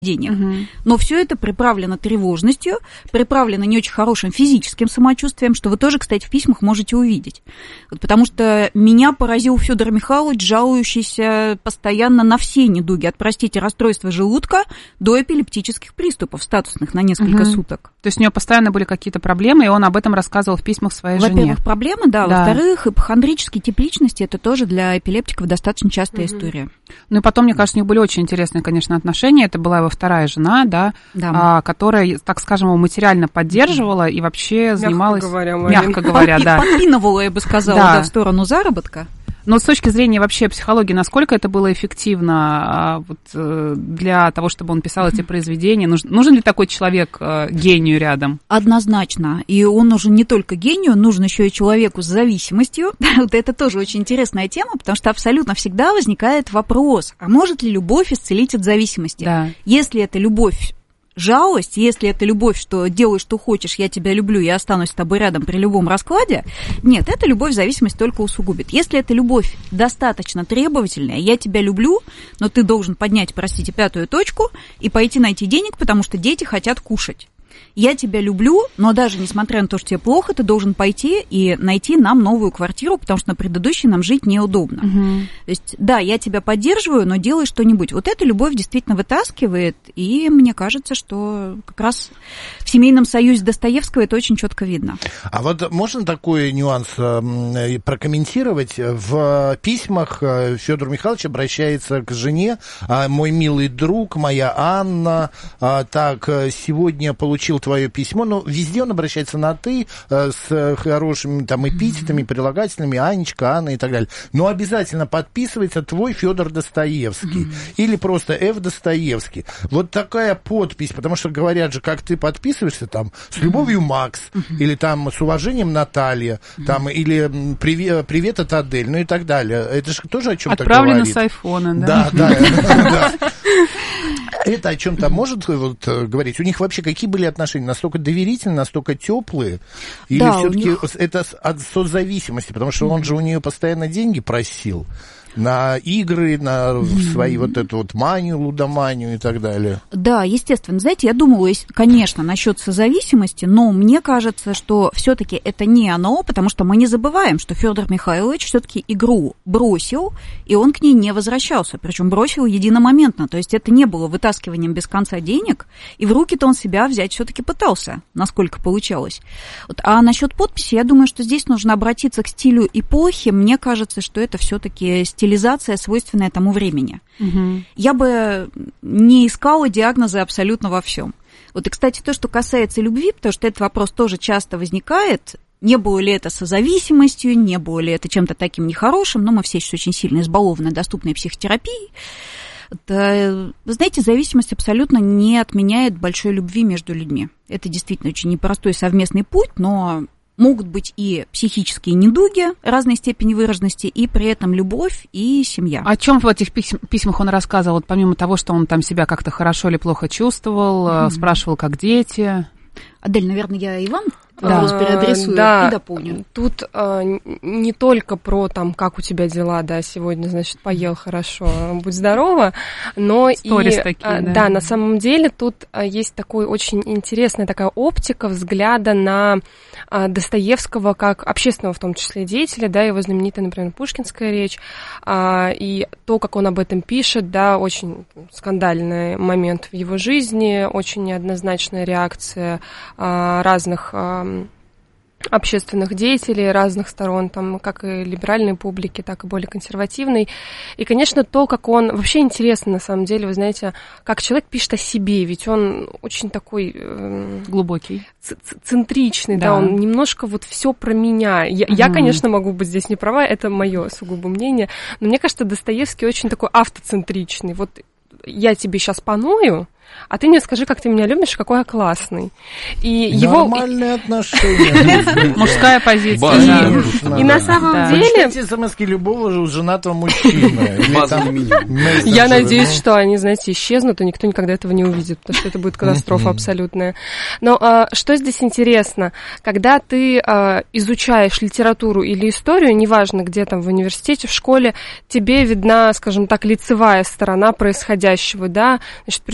денег. Но все это приправлено тревожностью, приправлено не очень хорошим физическим самочувствием, что вы тоже, кстати, в письмах можете увидеть. Вот потому что меня поразил Федор Михайлович, жалующийся постоянно на все недуги, от, простите, расстройства желудка до эпилептических приступов статусных на несколько суток. То есть у него постоянно были какие-то проблемы, и он об этом рассказывал в письмах своей жене. Во-первых, проблемы, да. Во-вторых, ипохондрический тип личности – это тоже для эпилептиков достаточно частая история. Ну и потом, мне кажется, у них были очень интересные, конечно, отношения. Это была его вторая жена, да. Которая, так скажем, его материально поддерживала и вообще занималась, мягко говоря, подпинывала, я бы сказала, в сторону заработка. Но с точки зрения вообще психологии, насколько это было эффективно для того, чтобы он писал эти произведения? Нужен ли такой человек гению рядом? Однозначно. И он нужен не только гению, нужен еще и человеку с зависимостью. Вот это тоже очень интересная тема, потому что абсолютно всегда возникает вопрос, а может ли любовь исцелить от зависимости? Да. Если это любовь, жалость, если это любовь, что делай, что хочешь, я тебя люблю, я останусь с тобой рядом при любом раскладе, нет, эта любовь зависимость только усугубит. Если эта любовь достаточно требовательная, я тебя люблю, но ты должен поднять, простите, пятую точку и пойти найти денег, потому что дети хотят кушать. Я тебя люблю, но даже несмотря на то, что тебе плохо, ты должен пойти и найти нам новую квартиру, потому что на предыдущей нам жить неудобно. То есть, да, я тебя поддерживаю, но делай что-нибудь. Вот эта любовь действительно вытаскивает, и мне кажется, что как раз в семейном союзе Достоевского это очень четко видно. А вот можно такой нюанс прокомментировать? В письмах Федор Михайлович обращается к жене: «Мой милый друг, моя Анна, так, сегодня получил твое письмо», но везде он обращается на «ты», с хорошими там эпитетами, прилагательными, Анечка, Анна и так далее. Но обязательно подписывается «твой Федор Достоевский» или просто Ф. Достоевский. Вот такая подпись, потому что говорят же, как ты подписываешься, там, с любовью Макс, или там с уважением Наталья, там, или привет от Адель, ну и так далее. Это же тоже о чем-то говорит. Отправлено с айфона, да? Да. Это о чем-то может говорить? У них вообще какие были отношения? Настолько доверительные, настолько теплые? Или да, все-таки это от созависимости? Потому что он же у нее постоянно деньги просил на игры, на свои вот эту вот манию, лудоманию и так далее. Да, естественно. Знаете, я думала, конечно, насчет созависимости, но мне кажется, что все-таки это не оно, потому что мы не забываем, что Федор Михайлович все-таки игру бросил, и он к ней не возвращался, причем бросил единомоментно, то есть это не было вытаскиванием без конца денег, и в руки-то он себя взять все-таки пытался, насколько получалось. Вот. А насчет подписи, я думаю, что здесь нужно обратиться к стилю эпохи. Мне кажется, что это все-таки стилизация, свойственная тому времени. Я бы не искала диагнозы абсолютно во всем. Вот, и, кстати, то, что касается любви, потому что этот вопрос тоже часто возникает, не было ли это созависимостью, не было ли это чем-то таким нехорошим, но мы все сейчас очень сильно избалованы доступной психотерапией. Вы знаете, зависимость абсолютно не отменяет большой любви между людьми. Это действительно очень непростой совместный путь, но могут быть и психические недуги разной степени выраженности, и при этом любовь и семья. О чем в этих письмах он рассказывал, вот помимо того, что он там себя как-то хорошо или плохо чувствовал, спрашивал, как дети? Адель, наверное, я и вам вопрос переадресую и дополню. Тут не только про там, как у тебя дела, да, сегодня, значит, поел хорошо, будь здорова, но сторис и такие, да, на самом деле тут есть такой очень интересная такая оптика взгляда на Достоевского как общественного, в том числе, деятеля, да, его знаменитая, например, пушкинская речь, и то, как он об этом пишет, да, очень скандальный момент в его жизни, очень неоднозначная реакция разных общественных деятелей разных сторон, там, как и либеральной публики, так и более консервативной. И, конечно, то, как он... Вообще интересно, на самом деле, вы знаете, как человек пишет о себе, ведь он очень такой... глубокий. Центричный, да, он немножко вот все про меня. Я, конечно, могу быть здесь не права, это мое сугубо мнение, но мне кажется, Достоевский очень такой автоцентричный. Вот я тебе сейчас поною, а ты мне скажи, как ты меня любишь, какой я классный. И нормальные отношения. Мужская позиция. И на самом деле... Почитайте смс-ки любого женатого мужчины. Я надеюсь, что они, знаете, исчезнут, и никто никогда этого не увидит, потому что это будет катастрофа абсолютная. Но что здесь интересно? Когда ты изучаешь литературу или историю, неважно, где там, в университете, в школе, тебе видна, скажем так, лицевая сторона происходящего, да? Значит, пришел,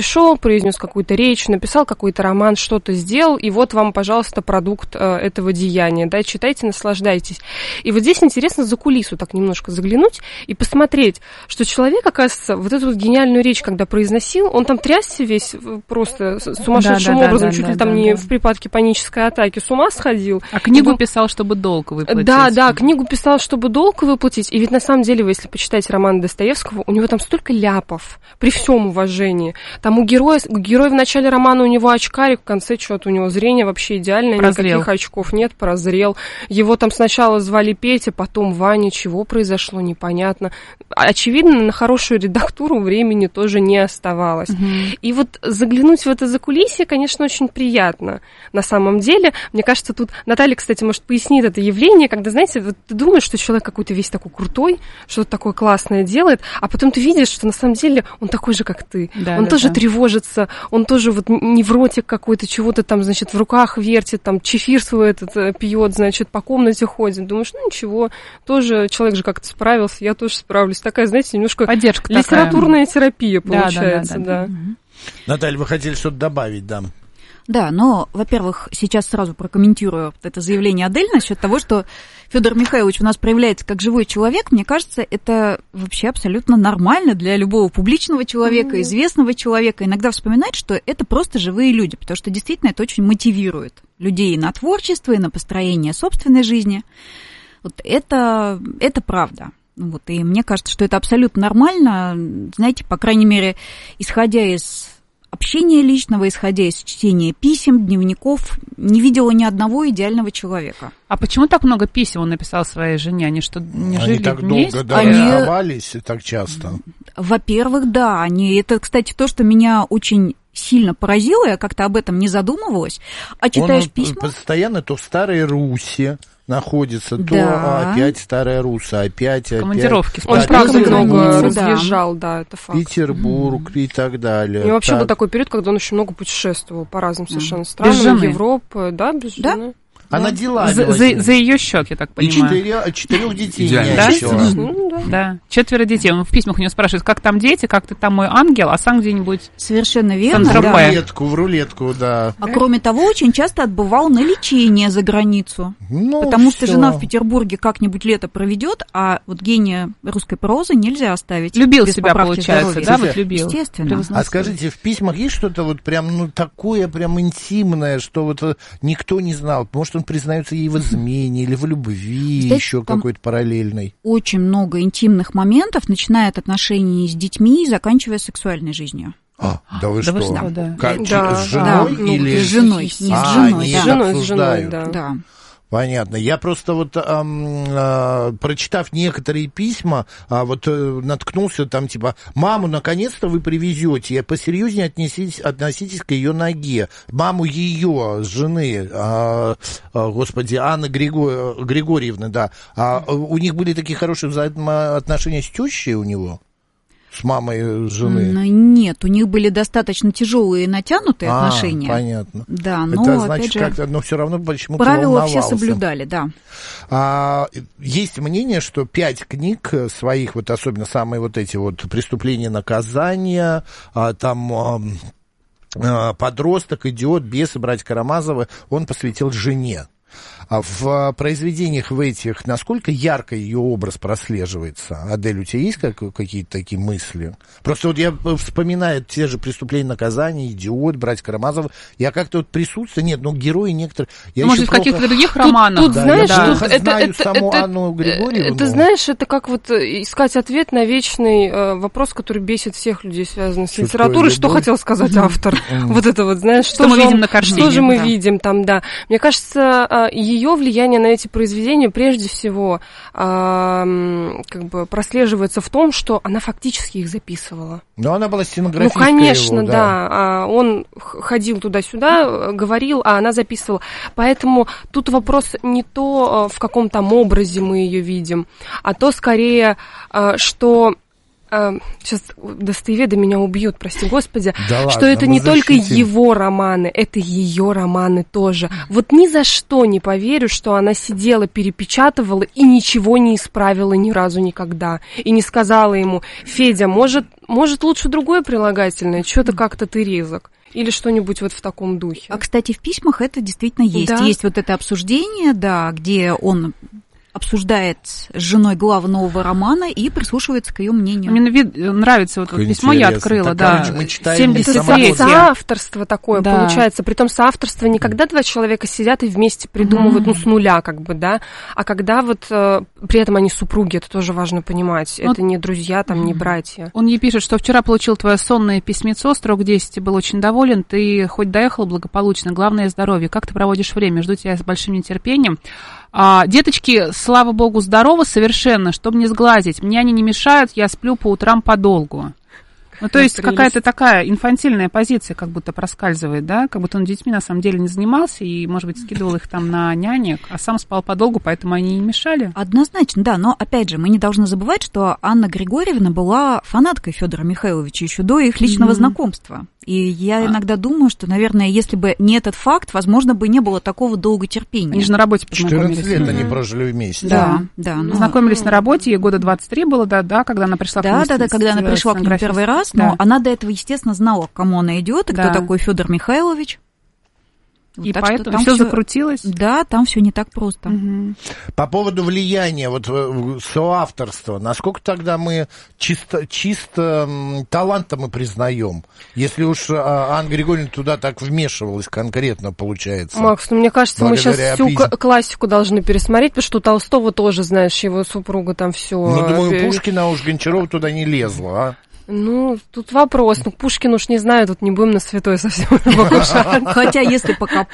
произнес какую-то речь, написал какой-то роман, что-то сделал, и вот вам, пожалуйста, продукт этого деяния, да, читайте, наслаждайтесь. И вот здесь интересно за кулису так немножко заглянуть и посмотреть, что человек, оказывается, вот эту вот гениальную речь, когда произносил, он там трясся весь просто сумасшедшим образом, чуть ли там не в припадке панической атаки, с ума сходил. А книгу писал, чтобы долг выплатить. Да, книгу писал, чтобы долг выплатить, и ведь на самом деле, вы, если почитаете роман Достоевского, у него там столько ляпов, при всем уважении. Там у героя в начале романа у него очкарик, в конце что-то у него зрение вообще идеальное, прозрел. Никаких очков нет, прозрел. Его там сначала звали Петя, потом Ваня, чего произошло, непонятно. Очевидно, на хорошую редактуру времени тоже не оставалось. И вот заглянуть в это закулисье, конечно, очень приятно. На самом деле, мне кажется, тут Наталья, кстати, может, пояснит это явление, когда, знаете, вот ты думаешь, что человек какой-то весь такой крутой, что-то такое классное делает, а потом ты видишь, что на самом деле он такой же, как ты. Он тоже тревожится, он тоже вот невротик какой-то, чего-то там, значит, в руках вертит, там, чефир свой этот пьет, значит, по комнате ходит. Думаешь, ну ничего, тоже человек же как-то справился, я тоже справлюсь. Такая, знаете, немножко поддержка литературная терапия получается, да. Наталья, вы хотели что-то добавить, да? Да, но, во-первых, сейчас сразу прокомментирую это заявление Адель насчет того, что Федор Михайлович у нас проявляется как живой человек. Мне кажется, это вообще абсолютно нормально для любого публичного человека, известного человека. Иногда вспоминать, что это просто живые люди, потому что действительно это очень мотивирует людей на творчество и на построение собственной жизни. Вот это правда. Вот, и мне кажется, что это абсолютно нормально. Знаете, по крайней мере, исходя из общения личного, исходя из чтения писем, дневников, не видела ни одного идеального человека. А почему так много писем он написал своей жене? Они что, не жили так вместе? Долго расставались так часто? Во-первых, да. Это, кстати, то, что меня очень сильно поразило, я как-то об этом не задумывалась. А читаешь письма... постоянно то в Старой Руси находится, то опять Старая Русса, опять. Командировки. Он правда много разъезжал, да, это факт. Петербург и так далее. И вообще был такой период, когда он очень много путешествовал по разным совершенно странам, Европы, да, без жены. Она дела за ее счет, я так понимаю. И 4 детей. Да, 4 детей. Он в письмах у него спрашивает, как там дети, как ты там мой ангел, а сам где-нибудь... Совершенно верно. В рулетку, да. А кроме того, очень часто отбывал на лечение за границу. Потому что жена в Петербурге как-нибудь лето проведет, а вот гения русской прозы нельзя оставить. Любил себя, получается, да? Вот любил. Естественно. А скажите, в письмах есть что-то вот прям, такое прям интимное, что вот никто не знал? Может, он признается ей в измене или в любви, еще какой-то параллельной? Очень много интимных моментов, начиная от отношений с детьми и заканчивая сексуальной жизнью. Да вы что? С женой или... С женой, не с женой. С женой, да. Понятно. Я просто вот, прочитав некоторые письма, наткнулся там, типа, маму наконец-то вы привезете, посерьезнее относитесь к ее ноге. Маму ее, жены, Анны Григорьевны, да. У них были такие хорошие взаимоотношения с тещей у него? С мамой жены? Нет, у них были достаточно тяжелые и натянутые отношения. Понятно. Да, но это значит, опять же, как-то, но все равно почему-то правила волновался. все соблюдали, да. Есть мнение, что 5 книг своих, вот особенно самые вот эти вот «Преступления, наказания», там «Подросток», «Идиот», «Бесы», «Братья Карамазовы», он посвятил жене. А в произведениях в этих, насколько ярко ее образ прослеживается? Адель, у тебя есть какие-то такие мысли? Просто вот я вспоминаю те же «Преступления, наказания», «Идиот», «Братья Карамазовы». Я как-то вот присутствую, некоторые... Может, в каких-то других романах. Тут знаешь, я знаю саму Анну Григорьевну. Это, знаешь, это как вот искать ответ на вечный вопрос, который бесит всех людей, связанный с литературой. Что хотел сказать автор? Вот это вот, знаешь, что мы видим на картине. Что же мы видим там, да. Мне кажется, ее влияние на эти произведения прежде всего как бы прослеживается в том, что она фактически их записывала. Но она была стенографисткой. Конечно, его, да. Он ходил туда-сюда, говорил, а она записывала. Поэтому тут вопрос не то, в каком там образе мы ее видим, а то скорее, что сейчас достоеведы меня убьют, прости господи, да что ладно, это не только его романы, это ее романы тоже. Вот ни за что не поверю, что она сидела, перепечатывала и ничего не исправила ни разу никогда. И не сказала ему: Федя, может лучше другое прилагательное, что-то как-то ты резок. Или что-нибудь вот в таком духе. А, кстати, в письмах это действительно есть. Да? Есть вот это обсуждение, да, где он обсуждает с женой главу нового романа и прислушивается к ее мнению. Мне нравится вот письмо, я открыла, да. 73-е. Соавторство такое получается. Притом соавторство не когда два человека сидят и вместе придумывают, с нуля как бы, да, а когда вот при этом они супруги, это тоже важно понимать. Это не друзья, там, не братья. Он ей пишет, что вчера получил твое сонное письмецо, строк 10, был очень доволен, ты хоть доехал благополучно, главное здоровье. Как ты проводишь время? Жду тебя с большим нетерпением. Деточки, слава богу, здоровы совершенно, чтобы не сглазить. Мне они не мешают, я сплю по утрам подолгу. Ну, то есть какая-то такая инфантильная позиция как будто проскальзывает, да, как будто он детьми на самом деле не занимался и, может быть, скидывал их там на нянек, а сам спал подолгу, поэтому они не мешали. Однозначно, да, но, опять же, мы не должны забывать, что Анна Григорьевна была фанаткой Федора Михайловича еще до их личного знакомства. И я иногда думаю, что, наверное, если бы не этот факт, возможно, бы не было такого долготерпения. Они же на работе познакомились. 14 лет они прожили вместе. Да. Знакомились на работе, ей года 23 было, да, когда она пришла к нему. Да, когда она пришла к нему первый раз, но она до этого, естественно, знала, к кому она идет и кто такой Федор Михайлович. И так поэтому все закрутилось. Да, там все не так просто. По поводу влияния, вот соавторства, насколько тогда мы чисто таланта мы признаем, если уж Анна Григорьевна туда так вмешивалась конкретно, получается? Макс, мне кажется, мы сейчас всю классику должны пересмотреть, потому что у Толстого тоже, знаешь, его супруга там все. Думаю, Пушкина уж Гончарова туда не лезла, а? Тут вопрос. Пушкин уж не знаю, тут не будем на святой совсем покушать. Хотя если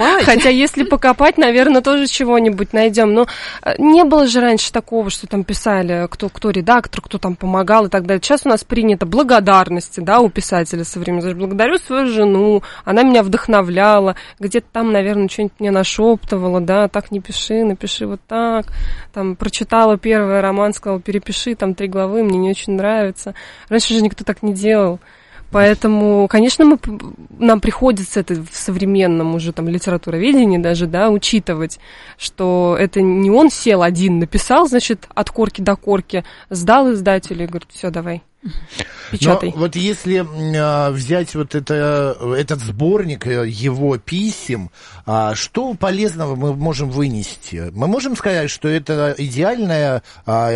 покопать, наверное, тоже чего-нибудь найдем. Но не было же раньше такого, что там писали, кто редактор, кто там помогал и так далее. Сейчас у нас принято благодарности, да, у писателя современного. Благодарю свою жену, она меня вдохновляла, где-то там, наверное, что-нибудь мне нашептывала, да, так не пиши, напиши вот так. Там прочитала первый роман, сказала, перепиши, там 3 главы, мне не очень нравится. Раньше же никто так не делал. Поэтому, конечно, нам приходится это в современном уже там литературоведении даже, да, учитывать, что это не он сел один, написал, значит, от корки до корки, сдал издателю и говорит, все, давай. Печатай. Но вот если взять вот этот сборник его писем, что полезного мы можем вынести? Мы можем сказать, что это идеальная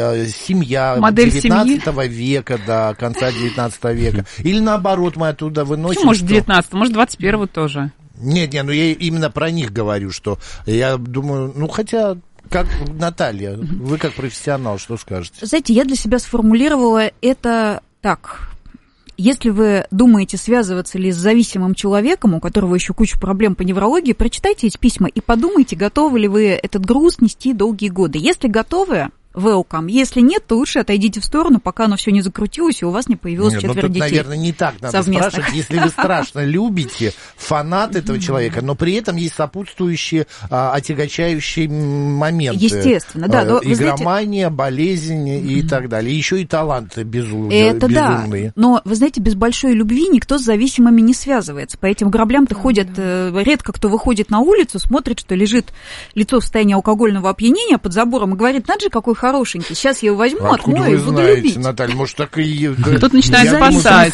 семья модель 19 семьи? Века, до конца 19 века? Или наоборот мы оттуда выносим? Может, 19, может, 21 тоже. Нет, я именно про них говорю, что я думаю, хотя... Как, Наталья, вы как профессионал, что скажете? Знаете, я для себя сформулировала это так. Если вы думаете, связываться ли с зависимым человеком, у которого еще куча проблем по неврологии, прочитайте эти письма и подумайте, готовы ли вы этот груз нести долгие годы. Если готовы, welcome. Если нет, то лучше отойдите в сторону, пока оно все не закрутилось, и у вас не появилось 4 детей. Тут, наверное, не так надо спрашивать. Если вы страшно любите, фанат этого человека, но при этом есть сопутствующие отягощающие моменты. Естественно, да. Игромания, болезнь и так далее. Еще и таланты безумные. Это да. Но, вы знаете, без большой любви никто с зависимыми не связывается. По этим граблям-то ходят, редко кто выходит на улицу, смотрит, что лежит лицо в состоянии алкогольного опьянения под забором и говорит, надо же, какой хорошенький, сейчас я его возьму, отмою и буду любить. Наталья, может, так и... Тут начинает спасать.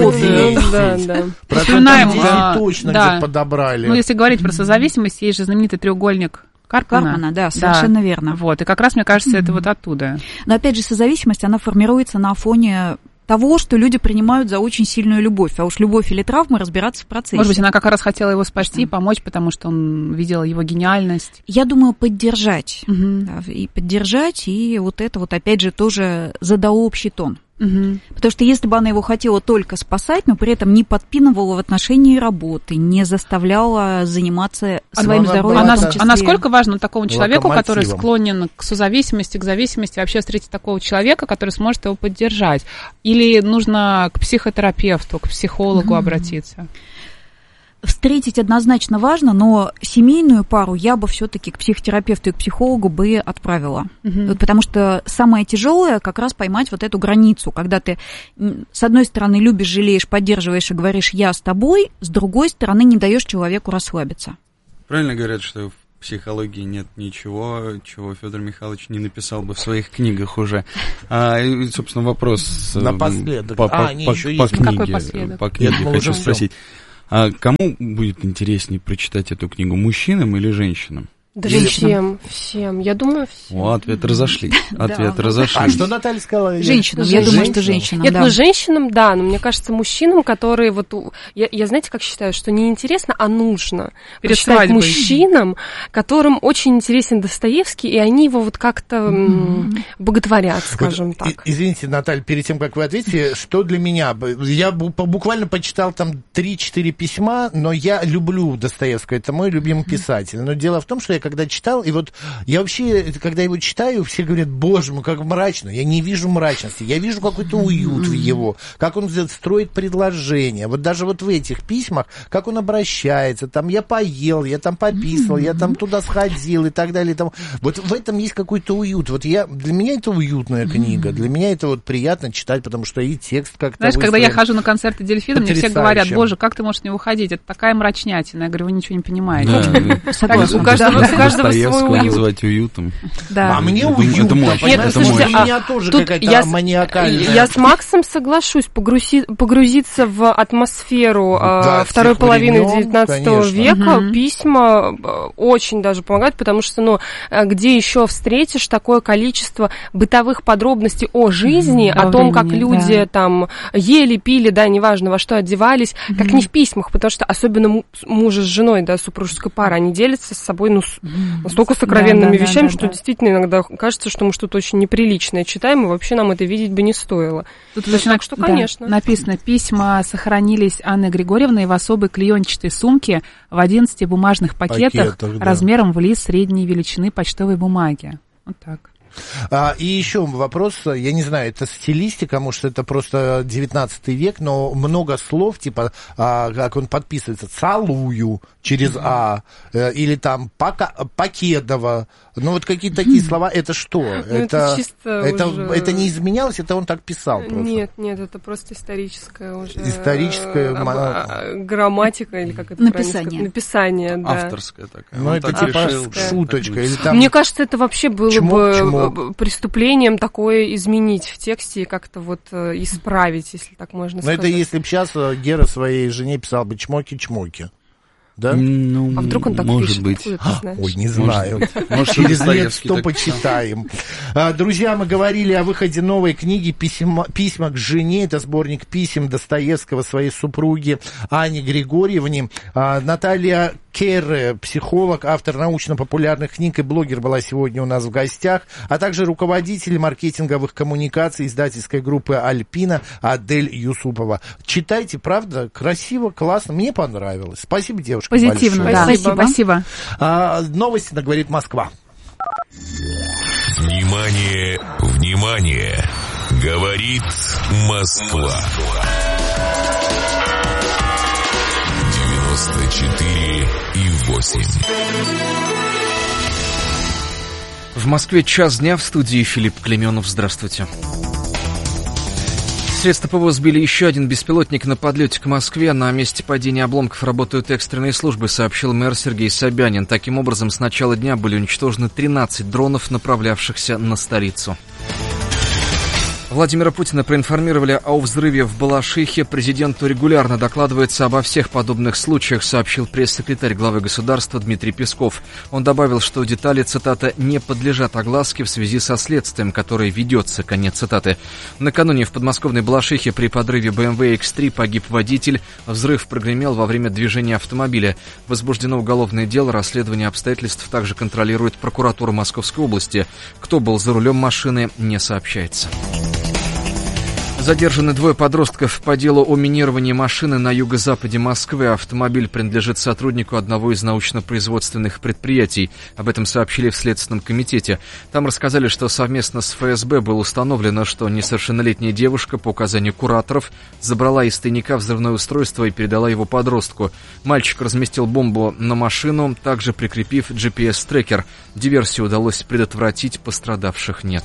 Вспоминаем, точно где подобрали. Если говорить про созависимость, есть же знаменитый треугольник Карпмана, да, совершенно верно. Вот, и как раз, мне кажется, это вот оттуда. Но, опять же, созависимость, она формируется на фоне того, что люди принимают за очень сильную любовь. А уж любовь или травмы разбираться в процессе. Может быть, она как раз хотела его спасти, помочь, потому что он видел его гениальность. Я думаю, поддержать. Да, и поддержать, и вот это вот, опять же, тоже задало общий тон. Потому что если бы она его хотела только спасать, но при этом не подпинывала в отношении работы, не заставляла заниматься своим здоровьем. А насколько важно такому человеку, который склонен к созависимости, к зависимости, вообще встретить такого человека, который сможет его поддержать? Или нужно к психотерапевту, к психологу обратиться? встретить однозначно важно, но семейную пару я бы все-таки к психотерапевту и к психологу бы отправила. Потому что самое тяжелое как раз поймать вот эту границу, когда ты, с одной стороны, любишь, жалеешь, поддерживаешь и говоришь «я с тобой», с другой стороны, не даешь человеку расслабиться. Правильно говорят, что в психологии нет ничего, чего Федор Михайлович не написал бы в своих книгах уже. И, собственно, вопрос напоследок. По книге. По книге хочу спросить. А кому будет интереснее прочитать эту книгу, мужчинам или женщинам? Да всем. Я думаю, всем. Ответ разошлись. А что Наталья сказала? Женщинам. Я думаю, что женщинам. Нет, женщинам, да, но мне кажется, мужчинам, которые вот... Я знаете, как считаю, что не интересно, а нужно прочитать мужчинам, которым очень интересен Достоевский, и они его вот как-то боготворят, скажем так. Извините, Наталья, перед тем, как вы ответите, что для меня... Я буквально почитал там 3-4 письма, но я люблю Достоевского, это мой любимый писатель. Но дело в том, что я когда читал, и вот я вообще, когда его читаю, все говорят, боже мой, как мрачно. Я не вижу мрачности, я вижу какой-то уют в его, как он строит предложения. Вот даже вот в этих письмах, как он обращается, там, я поел, я там пописал, я там туда сходил и так далее. Там. Вот в этом есть какой-то уют. Вот для меня это уютная книга, для меня это вот приятно читать, потому что и текст как-то Знаешь, выстроен. когда я хожу на концерты Дельфина, мне все говорят, боже, как ты можешь не уходить, это такая мрачнятина. Я говорю, вы ничего не понимаете. Согласна. У каждого свой уют. Назвать уютом. Да. А мне уютно. Это мощь. Нет, слушайте, у меня тоже какая-то маниакальная. Я с Максом соглашусь, погрузиться в атмосферу второй половины 19 века. Письма очень даже помогают, потому что, где еще встретишь такое количество бытовых подробностей о жизни, о том, как люди там ели, пили, да, неважно, во что одевались, как не в письмах, потому что особенно мужа с женой, да, супружеская пара, они делятся с собой, настолько сокровенными вещами, что действительно иногда кажется, что мы что-то очень неприличное читаем, и вообще нам это видеть бы не стоило. Тут так что, конечно. Написано, письма сохранились Анной Григорьевной в особой клеенчатой сумке в 11 бумажных пакетах размером в лист средней величины почтовой бумаги. Вот так. И еще вопрос, я не знаю, это стилистика, может, это просто 19 век, но много слов, типа, как он подписывается, «целую» через «а», или там «покедово». Ну, вот какие-то такие слова, это что? Это не изменялось, это он так писал просто? Нет, это просто историческая уже... Историческая... грамматика, или как это написание. Написание, да. Авторская такая. Ну, это типа шуточка. Или там... Мне кажется, это вообще было бы преступлением такое изменить в тексте и как-то вот исправить, если так можно сказать. Но это если бы сейчас Гера своей жене писал бы «чмоки-чмоки». Да? Ну, а вдруг он так может пишет? быть. Ой, не знаю. Может, через лет 100 почитаем. Друзья, мы говорили о выходе новой книги «Письма к жене». Это сборник писем Достоевского своей супруге Анне Григорьевне. Наталья Керре, психолог, автор научно-популярных книг и блогер, была сегодня у нас в гостях, а также руководитель маркетинговых коммуникаций издательской группы «Альпина» Адель Юсупова. Читайте, правда, красиво, классно, мне понравилось. Спасибо, девушка. Позитивно, большое. да. Спасибо. Новости, говорит Москва. Внимание, внимание! Говорит Москва. 94,8. В Москве час дня, в студии Филипп Клеменов. Здравствуйте. Средства ПВО сбили еще один беспилотник на подлете к Москве. На месте падения обломков работают экстренные службы, сообщил мэр Сергей Собянин. Таким образом, с начала дня были уничтожены 13 дронов, направлявшихся на столицу. Владимира Путина проинформировали о взрыве в Балашихе. Президенту регулярно докладывается обо всех подобных случаях, сообщил пресс-секретарь главы государства Дмитрий Песков. Он добавил, что детали, цитата, «не подлежат огласке в связи со следствием, которое ведется», конец цитаты. Накануне в подмосковной Балашихе при подрыве BMW X3 погиб водитель. Взрыв прогремел во время движения автомобиля. Возбуждено уголовное дело. Расследование обстоятельств также контролирует прокуратура Московской области. Кто был за рулем машины, не сообщается. Задержаны 2 подростков по делу о минировании машины на юго-западе Москвы. Автомобиль принадлежит сотруднику одного из научно-производственных предприятий. Об этом сообщили в Следственном комитете. Там рассказали, что совместно с ФСБ было установлено, что несовершеннолетняя девушка по указанию кураторов забрала из тайника взрывное устройство и передала его подростку. Мальчик разместил бомбу на машину, также прикрепив GPS-трекер. Диверсию удалось предотвратить, пострадавших нет.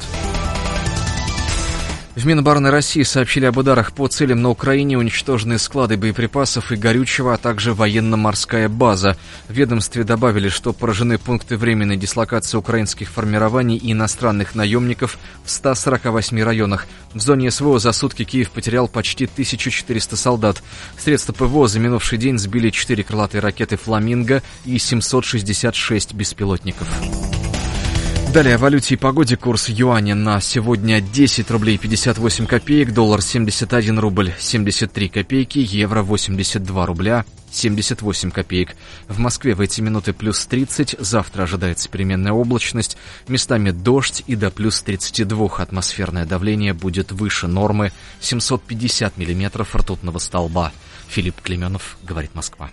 В Минобороны России сообщили об ударах по целям на Украине, уничтоженные склады боеприпасов и горючего, а также военно-морская база. В ведомстве добавили, что поражены пункты временной дислокации украинских формирований и иностранных наемников в 148 районах. В зоне СВО за сутки Киев потерял почти 1400 солдат. Средства ПВО за минувший день сбили 4 крылатые ракеты «Фламинго» и 766 беспилотников. Далее о валюте и погоде. Курс юаня на сегодня 10 рублей 58 копеек, доллар 71 рубль 73 копейки, евро 82 рубля 78 копеек. В Москве в эти минуты плюс 30, завтра ожидается переменная облачность, местами дождь и до плюс 32. Атмосферное давление будет выше нормы, 750 миллиметров ртутного столба. Филипп Клеменов, говорит Москва.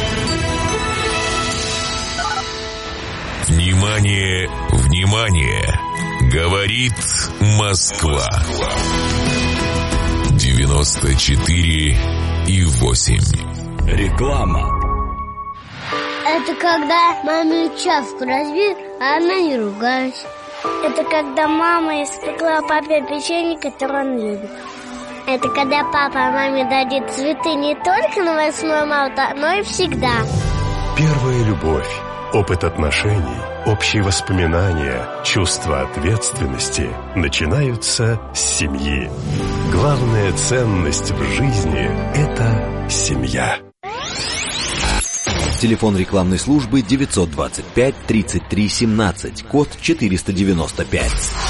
Внимание, внимание! Говорит Москва. 94,8. Реклама. Это когда маме чашку разбил, а она не ругалась. Это когда мама испекла папе печенье, которое он любит. Это когда папа маме дадит цветы не только на 8 марта, но и всегда. Первая любовь. Опыт отношений, общие воспоминания, чувство ответственности начинаются с семьи. Главная ценность в жизни – это семья. Телефон рекламной службы 925-33-17, код 495.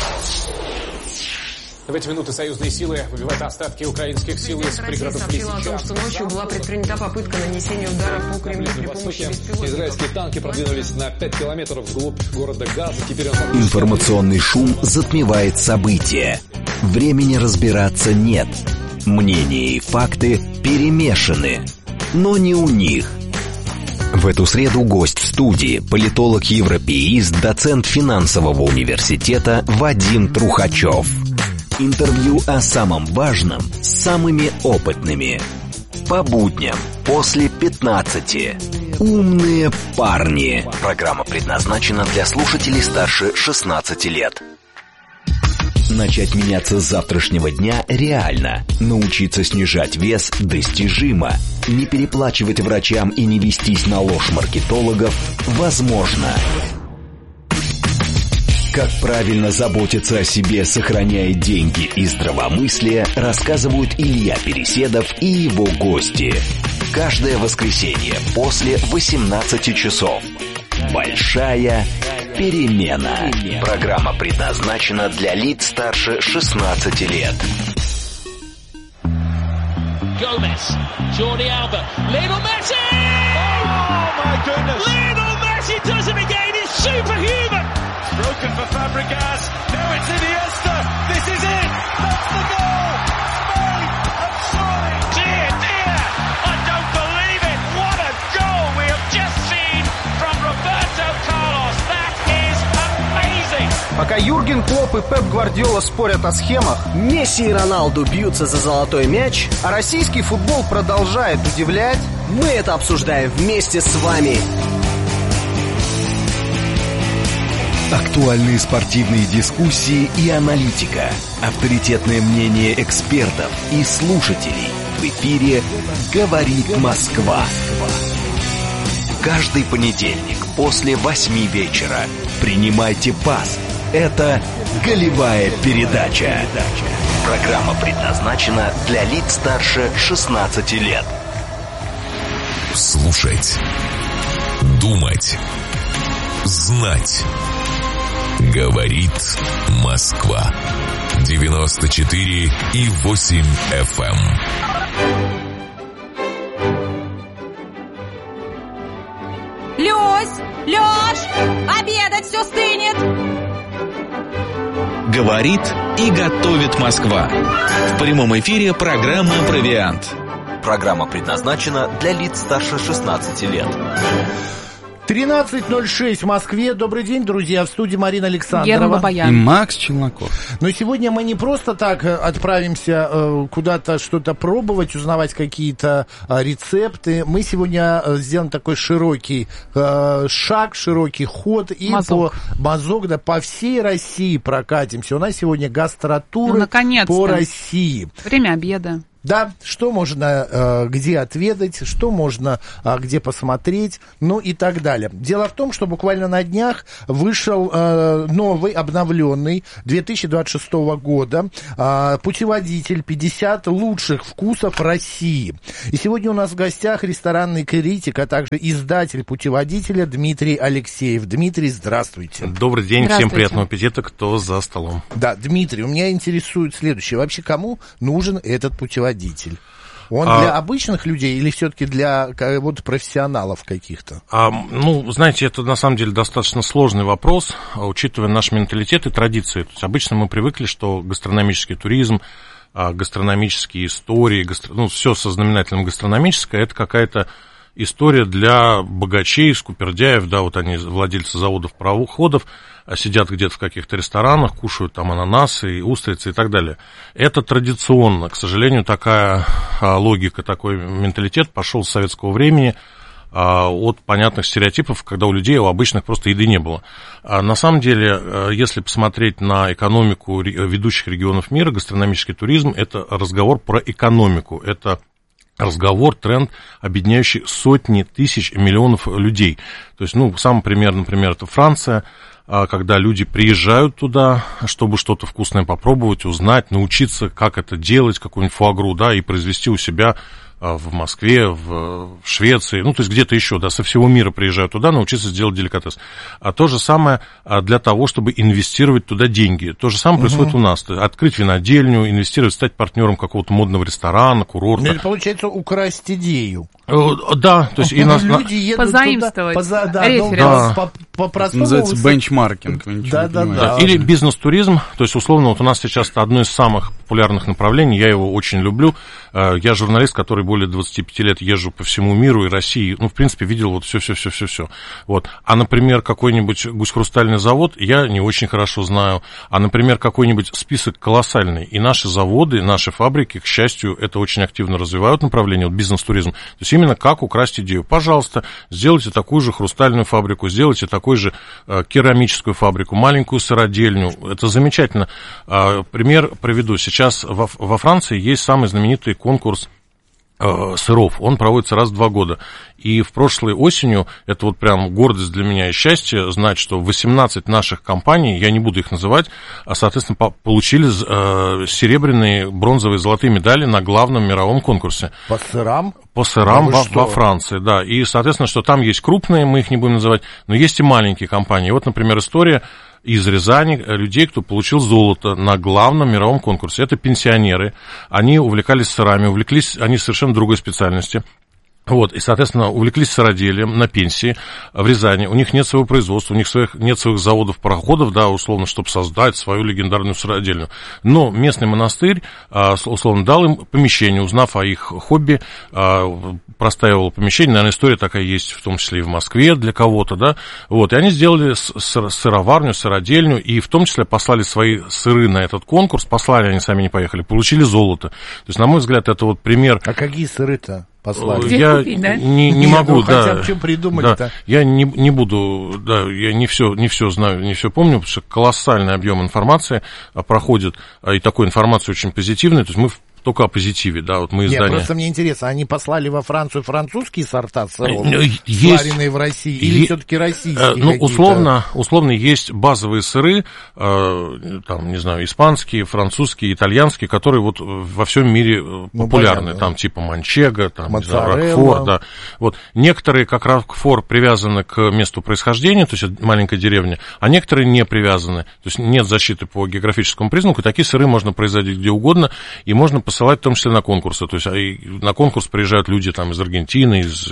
В эти минуты союзные силы выбивают остатки украинских сил из пригородов Лисича. Россия сообщила о том, что ночью была предпринята попытка нанесения ударов по Кремлю при помощи беспилотников. Израильские танки продвинулись на 5 километров вглубь города Газа. Теперь Информационный шум затмевает события. Времени разбираться нет. Мнения и факты перемешаны. Но не у них. В эту среду гость в студии, политолог-европеист, доцент финансового университета Вадим Трухачев. Интервью о самом важном с самыми опытными. По будням после 15. Умные парни. Программа предназначена для слушателей старше 16 лет. Начать меняться с завтрашнего дня реально. Научиться снижать вес достижимо. Не переплачивать врачам и не вестись на ложь маркетологов возможно. Как правильно заботиться о себе, сохраняя деньги и здравомыслие, рассказывают Илья Переседов и его гости. Каждое воскресенье после 18 часов. Большая перемена. Программа предназначена для лиц старше 16 лет. Gomez, Jordi Alba, Lionel Messi! Oh my goodness! Lionel Messi does it again, it's superhuman! Broken for Fabregas, now it's Iniesta, this is it, that's the goal! Spain have scored! Dear, dear, I don't believe it, what a goal we have just seen from Roberto Carlos, that is amazing! Пока Юрген Клопп и Пеп Гвардиола спорят о схемах, Месси и Роналду бьются за золотой мяч, а российский футбол продолжает удивлять, мы это обсуждаем вместе с вами. Актуальные спортивные дискуссии и аналитика. Авторитетное мнение экспертов и слушателей. В эфире «Говорит Москва». Каждый понедельник после 8 вечера. Принимайте пас. Это «Голевая передача». Программа предназначена для лиц старше 16 лет. Слушать. Думать. Знать. Говорит Москва. 94,8 FM. Люсь! Лёш! Обедать все стынет! Говорит и готовит Москва. В прямом эфире программа «Провиант». Программа предназначена для лиц старше 16 лет. 13:06 в Москве. Добрый день, друзья. В студии Марина Александрова. Гена Бабаян. И Макс Челноков. Но сегодня мы не просто так отправимся куда-то что-то пробовать, узнавать какие-то рецепты. Мы сегодня сделаем такой широкий шаг, широкий ход. И мазок, да, по всей России прокатимся. У нас сегодня гастротуры по России. Время обеда. Да, что можно где отведать, что можно где посмотреть, ну и так далее. Дело в том, что буквально на днях вышел новый, обновленный 2026 года путеводитель 50 лучших вкусов России. И сегодня у нас в гостях ресторанный критик, а также издатель путеводителя Дмитрий Алексеев. Дмитрий, здравствуйте. Добрый день, всем приятного аппетита, кто за столом. Да, Дмитрий, у меня интересует следующее. Вообще, кому нужен этот путеводитель? Он для обычных людей или все-таки для вот профессионалов каких-то? Ну, знаете, это на самом деле достаточно сложный вопрос, учитывая наш менталитет и традиции. То есть обычно мы привыкли, что гастрономический туризм, гастрономические истории, все со знаменателем гастрономическое, это какая-то история для богачей, скупердяев, да, вот они владельцы заводов, пароходов, сидят где-то в каких-то ресторанах, кушают там ананасы, устрицы и так далее. Это традиционно, к сожалению, такая логика, такой менталитет пошел с советского времени, от понятных стереотипов, когда у людей, у обычных просто еды не было. На самом деле, если посмотреть на экономику ведущих регионов мира, гастрономический туризм – это разговор про экономику, это разговор, тренд, объединяющий сотни тысяч, миллионов людей. То есть, самый пример, например, это Франция, когда люди приезжают туда, чтобы что-то вкусное попробовать, узнать, научиться, как это делать, какую-нибудь фуагру, да, и произвести у себя в Москве, в Швеции, то есть где-то еще, да, со всего мира приезжают туда научиться делать деликатес. А то же самое для того, чтобы инвестировать туда деньги. То же самое происходит у нас. Открыть винодельню, инвестировать, стать партнером какого-то модного ресторана, курорта. Это получается украсть идею. Да, то есть и люди едут позаимствовать референс. Это называется бенчмаркинг. Да. Или бизнес-туризм, то есть условно вот у нас сейчас это одно из самых популярных направлений, я его очень люблю. Я журналист, который более 25 лет езжу по всему миру и России, в принципе, видел вот все. Вот. А, например, какой-нибудь гусь-хрустальный завод я не очень хорошо знаю, а, например, какой-нибудь список колоссальный. И наши заводы, наши фабрики, к счастью, это очень активно развивают направление, вот бизнес-туризм. То есть именно как украсть идею. Пожалуйста, сделайте такую же хрустальную фабрику, сделайте такую же керамическую фабрику, маленькую сыродельню. Это замечательно. Пример приведу. Сейчас во Франции есть самый знаменитый конкурс сыров. Он проводится раз в 2 года. И в прошлой осенью, это вот прям гордость для меня и счастье, знать, что 18 наших компаний, я не буду их называть, соответственно, получили серебряные, бронзовые, золотые медали на главном мировом конкурсе. По сырам? По сырам во Франции, да. И, соответственно, что там есть крупные, мы их не будем называть, но есть и маленькие компании. Вот, например, история из Рязани людей, кто получил золото на главном мировом конкурсе. Это пенсионеры, они увлекались сырами, увлеклись они совершенно другой специальности. Вот, и, соответственно, увлеклись сыроделием на пенсии в Рязани. У них нет своего производства, у них нет своих заводов, пароходов, да, условно, чтобы создать свою легендарную сыродельню. Но местный монастырь, условно, дал им помещение, узнав о их хобби, простаивало помещение. Наверное, история такая есть, в том числе и в Москве для кого-то, да. Вот, и они сделали сыроварню, сыродельню, и в том числе послали свои сыры на этот конкурс. Послали, они сами не поехали, получили золото. То есть, на мой взгляд, это вот пример. А какие сыры-то? Послали. Я не могу, хотя бы что придумали-то? Да, я не буду, да, я не все знаю, не все помню, потому что колоссальный объем информации проходит, и такой информации очень позитивной, то есть мы только о позитиве, да, вот мы издание. Нет, просто мне интересно, они послали во Францию французские сорта сыров, сваренные в России, или все-таки российские? Условно, есть базовые сыры, там, не знаю, испанские, французские, итальянские, которые вот во всем мире популярны, понятно, там, типа манчего, там, не знаю, рокфор, да. Вот. Некоторые, как рокфор, привязаны к месту происхождения, то есть маленькая деревня, а некоторые не привязаны, то есть нет защиты по географическому признаку, и такие сыры можно производить где угодно, и можно посмотреть посылать в том числе на конкурсы. То есть на конкурс приезжают люди там из Аргентины, из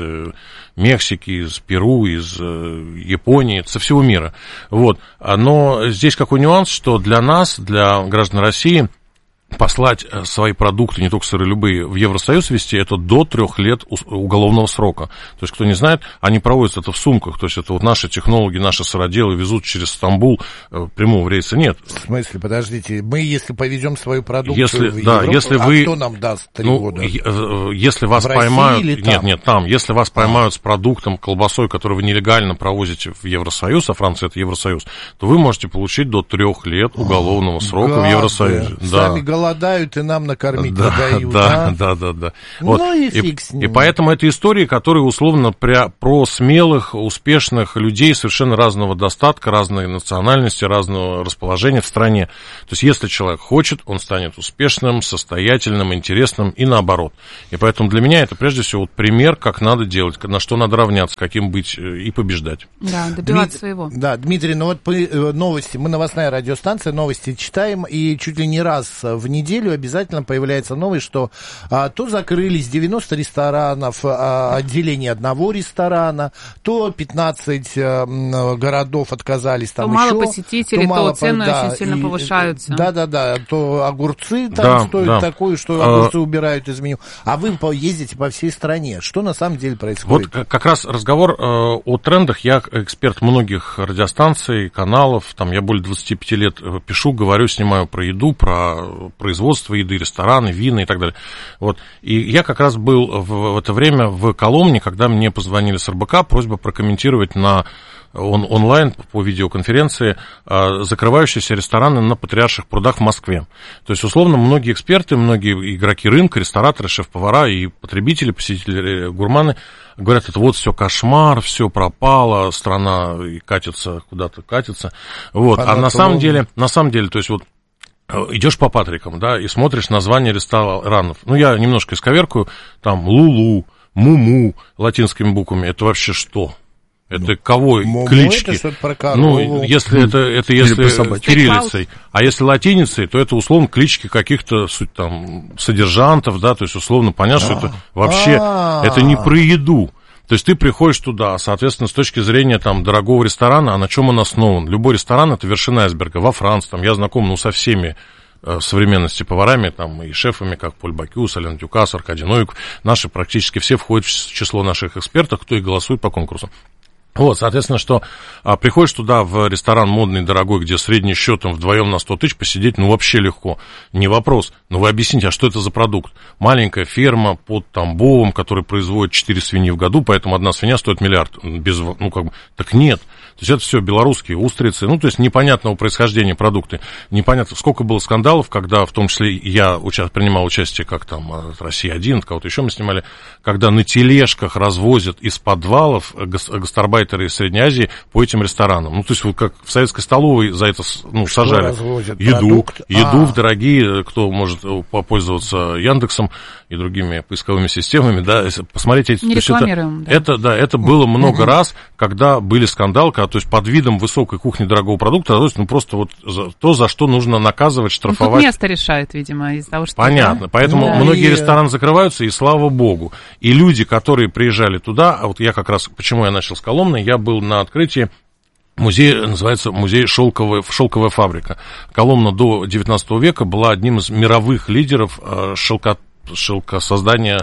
Мексики, из Перу, из Японии, со всего мира. Вот. Но здесь какой нюанс, что для нас, для граждан России, послать свои продукты, не только сыры, любые, в Евросоюз везти, это до 3 лет уголовного срока. То есть, кто не знает, они проводят это в сумках. То есть, это вот наши технологи, наши сыроделы везут через Стамбул, прямого рейса нет. В смысле, подождите, мы, если повезем свою продукцию в Европу, да, если вы, кто нам даст 3 года? Если вас в поймают... России или там? Нет, там. Если вас поймают с продуктом, колбасой, который вы нелегально провозите в Евросоюз, а Франция это Евросоюз, то вы можете получить до 3 лет уголовного срока в Евросоюзе. Сами голодают и нам накормить да, дают. Да. Вот. Ну и фиг с ним. И поэтому это истории, которые условно про смелых, успешных людей совершенно разного достатка, разной национальности, разного расположения в стране. То есть, если человек хочет, он станет успешным, состоятельным, интересным и наоборот. И поэтому для меня это прежде всего вот пример, как надо делать, на что надо равняться, каким быть и побеждать. Да, добиваться своего. Да, Дмитрий, ну вот новости, мы новостная радиостанция, новости читаем, и чуть ли не раз в неделю обязательно появляется новость, что то закрылись 90 ресторанов, отделение одного ресторана, то 15 городов отказались, там то еще... мало посетителей, то цены очень сильно повышаются. Да, то огурцы там стоят такое, что огурцы убирают из меню. А вы ездите по всей стране. Что на самом деле происходит? Вот как раз разговор о трендах. Я эксперт многих радиостанций, каналов. Там я более 25 лет пишу, говорю, снимаю про еду, про производство еды, рестораны, вина и так далее. Вот. И я как раз был в это время в Коломне, когда мне позвонили с РБК, просьба прокомментировать на онлайн по видеоконференции закрывающиеся рестораны на Патриарших прудах в Москве. То есть, условно, многие эксперты, многие игроки рынка, рестораторы, шеф-повара и потребители, посетители, гурманы говорят, это вот все кошмар, все пропало, страна катится, куда-то катится. Вот. А на самом деле, то есть, вот идешь по Патрикам, да, и смотришь названия ресторанов. Ну, я немножко исковеркаю, там Лулу, Муму латинскими буквами, это вообще что? Это кого клички? Это что-то про корову. Ну, если это если кириллицей, а если латиницей, то это условно клички каких-то там содержантов, да, то есть условно понятно, что это вообще это не про еду. То есть ты приходишь туда, соответственно, с точки зрения там дорогого ресторана, а на чем он основан? Любой ресторан — это вершина айсберга. Во Франции, там, я знаком, со всеми современности поварами, там, и шефами, как Поль Бакюс, Ален Дюкас, Аркадий Новиков. Наши практически все входят в число наших экспертов, кто и голосует по конкурсу. Вот, соответственно, что приходишь туда в ресторан модный, дорогой, где средний счет там вдвоем на 100 тысяч посидеть, ну, вообще легко, не вопрос. Но вы объясните, а что это за продукт? Маленькая ферма под Тамбовом, которая производит 4 свиньи в году, поэтому одна свинья стоит миллиард. Так нет. То есть это все белорусские устрицы, ну, то есть непонятного происхождения продукты. Непонятно, сколько было скандалов, когда, в том числе, я принимал участие, как там, от «России-1», от кого-то еще мы снимали, когда на тележках развозят из подвалов гастарбайтеры из Средней Азии по этим ресторанам. Ну, то есть, вот как в советской столовой за это, сажали еду в дорогие, кто может попользоваться Яндексом и другими поисковыми системами, да, посмотрите. Не рекламируем, это было много раз, когда были скандалы, то есть под видом высокой кухни дорогого продукта, то есть, просто вот за что нужно наказывать, штрафовать. Тут место решает, видимо, из-за того, что... Понятно, поэтому многие рестораны закрываются, и слава богу. И люди, которые приезжали туда, а вот я как раз, почему я начал с Коломны, я был на открытии музея, называется музей «Шелковая фабрика». Коломна до 19 века была одним из мировых лидеров шелкопредения,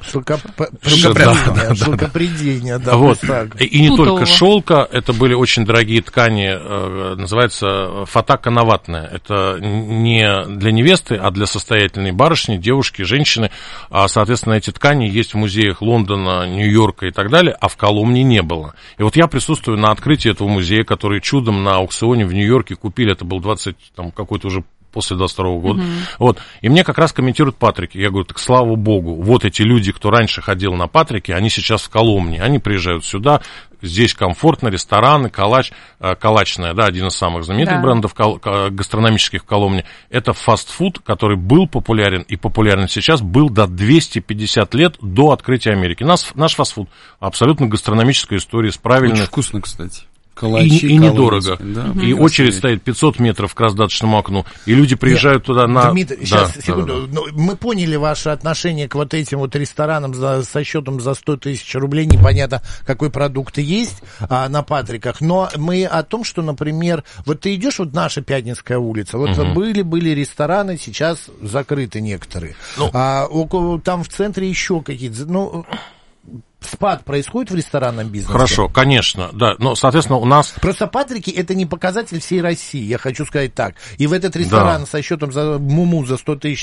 да. Вот. И не только шелка, это были очень дорогие ткани, называется фата-канаватная. Это не для невесты, а для состоятельной барышни, девушки, женщины. А, соответственно, эти ткани есть в музеях Лондона, Нью-Йорка и так далее, а в Коломне не было. И вот я присутствую на открытии этого музея, который чудом на аукционе в Нью-Йорке купили, это был какой-то уже после 22 года. Вот. И мне как раз комментируют Патрики. Я говорю, так слава богу, вот эти люди, кто раньше ходил на Патрики, они сейчас в Коломне. Они приезжают сюда, здесь комфортно, рестораны, Калачная, да, один из самых знаменитых брендов гастрономических в Коломне. Это фастфуд, который был популярен и популярен сейчас, был до 250 лет до открытия Америки. Наш фастфуд абсолютно гастрономическая история с правильной... Очень вкусно, кстати. Калачи, и недорого. Да, и очередь стоит 500 метров к раздаточному окну, и люди приезжают туда на... Дмитрий, сейчас, секунду. Да. Мы поняли ваше отношение к вот этим вот ресторанам со счетом за 100 тысяч рублей. Непонятно, какой продукт есть на Патриках. Но мы о том, что, например, вот ты идешь, вот наша Пятницкая улица, вот были рестораны, сейчас закрыты некоторые. Там в центре еще какие-то... Спад происходит в ресторанном бизнесе? Хорошо, конечно, да. Но, соответственно, у нас... Просто Патрики — это не показатель всей России, я хочу сказать так. И в этот ресторан со счетом за Муму за 100 тысяч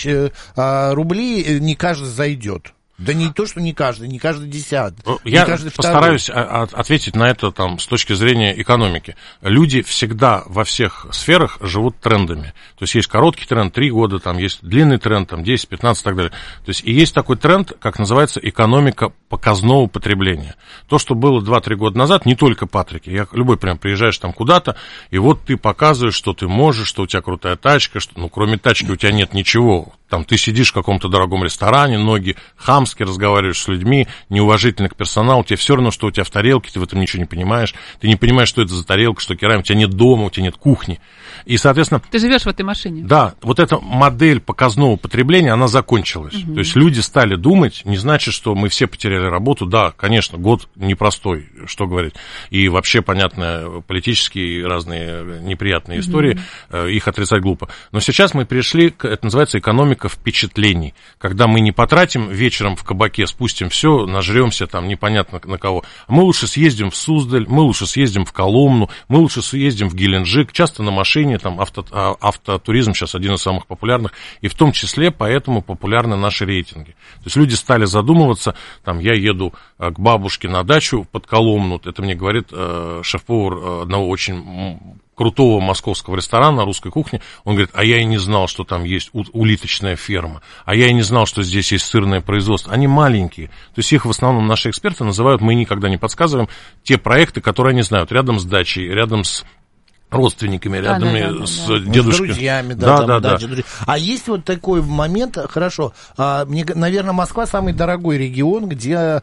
рублей не каждый зайдет. Да не то, что не каждый десятый. Я постараюсь ответить на это там, с точки зрения экономики. Люди всегда во всех сферах живут трендами. То есть есть короткий тренд, 3 года, там есть длинный тренд, там 10, 15 и так далее. То есть и есть такой тренд, как называется экономика показного потребления. То, что было 2-3 года назад, не только Патрики. Любой прям приезжаешь там куда-то, и вот ты показываешь, что ты можешь, что у тебя крутая тачка, что, кроме тачки у тебя нет ничего. Там ты сидишь в каком-то дорогом ресторане, ноги хамски, разговариваешь с людьми, неуважительно к персоналу, тебе все равно, что у тебя в тарелке, ты в этом ничего не понимаешь, ты не понимаешь, что это за тарелка, что керамика, у тебя нет дома, у тебя нет кухни. И, соответственно... Ты живешь в этой машине. Да, вот эта модель показного потребления, она закончилась. То есть люди стали думать, не значит, что мы все потеряли работу. Да, конечно, год непростой, что говорить. И вообще, понятно, политические разные неприятные истории, их отрицать глупо. Но сейчас мы пришли, это называется экономика впечатлений. Когда мы не потратим вечером в кабаке, спустим все, нажремся там непонятно на кого. Мы лучше съездим в Суздаль, мы лучше съездим в Коломну, мы лучше съездим в Геленджик, часто на машине, там автотуризм сейчас один из самых популярных, и в том числе поэтому популярны наши рейтинги. То есть люди стали задумываться, там, я еду к бабушке на дачу под Коломну, это мне говорит шеф-повар одного очень крутого московского ресторана русской кухни, он говорит, а я и не знал, что там есть улиточная ферма, а я и не знал, что здесь есть сырное производство. Они маленькие, то есть их в основном наши эксперты называют, мы никогда не подсказываем, те проекты, которые они знают, рядом с дачей, рядом с родственниками, рядом с дедушкой. С друзьями, да. А есть вот такой момент, хорошо, наверное, Москва самый дорогой регион, где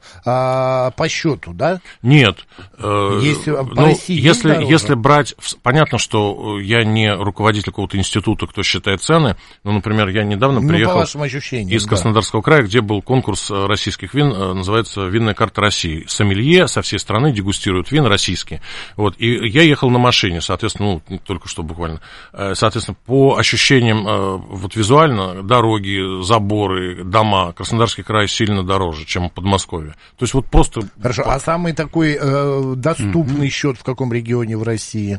по счету, да? Нет. Есть, по России если брать, понятно, что я не руководитель какого-то института, кто считает цены, но, например, я недавно приехал из Краснодарского края, где был конкурс российских вин, называется «Винная карта России». Сомелье со всей страны дегустируют вин российские. Вот, и я ехал на машине, соответственно, только что буквально. Соответственно, по ощущениям вот визуально, дороги, заборы, дома, Краснодарский край сильно дороже, чем Подмосковье. То есть вот просто... Хорошо, а самый такой доступный счет в каком регионе в России?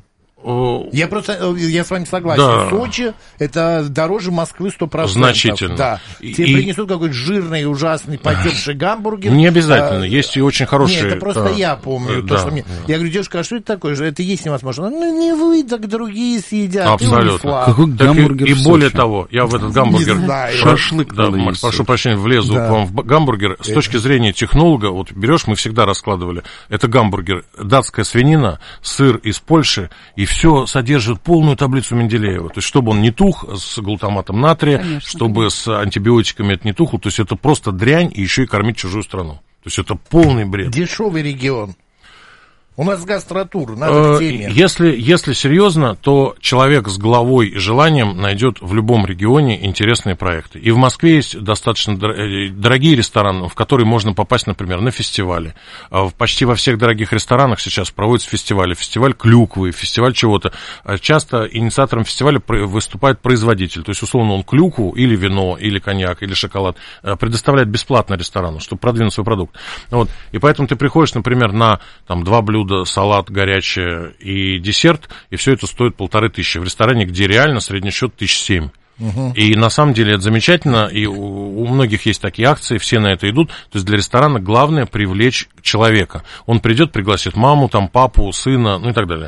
Я с вами согласен. Да. Сочи это дороже Москвы 100%. Значительно. Да. Тебе принесут какой-то жирный, ужасный, потекший гамбургер. Не обязательно. Есть и очень хорошие. Нет, это просто я помню. То, что мне... Я говорю, девушка, а что это такое? Это есть невозможно. Ну, не вы, так другие съедят. Абсолютно. Какой гамбургер? И более того, я в этот гамбургер... Шашлык. Да, прошу прощения, влезу к вам в гамбургер. С точки зрения технолога, вот берешь, мы всегда раскладывали, это гамбургер, датская свинина, сыр из Польши, и все содержит полную таблицу Менделеева. То есть, чтобы он не тух с глутаматом натрия, чтобы с антибиотиками это не тухло. То есть, это просто дрянь и еще и кормить чужую страну. То есть, это полный бред. Дешевый регион. У нас гастротур, надо к теме. Если серьезно, то человек с головой и желанием найдет в любом регионе интересные проекты. И в Москве есть достаточно дорогие рестораны, в которые можно попасть, например, на фестивали. Почти во всех дорогих ресторанах сейчас проводятся фестивали. Фестиваль клюквы, фестиваль чего-то. Часто инициатором фестиваля выступает производитель. То есть, условно, он клюкву или вино, или коньяк, или шоколад предоставляет бесплатно ресторану, чтобы продвинуть свой продукт. Вот. И поэтому ты приходишь, например, на 2 блюда, салат, горячее и десерт, и все это стоит 1500 в ресторане, где реально средний счет 1700. И на самом деле это замечательно, и у многих есть такие акции, все на это идут. То есть для ресторана главное привлечь человека. Он придет, пригласит маму, там, папу, сына, ну и так далее.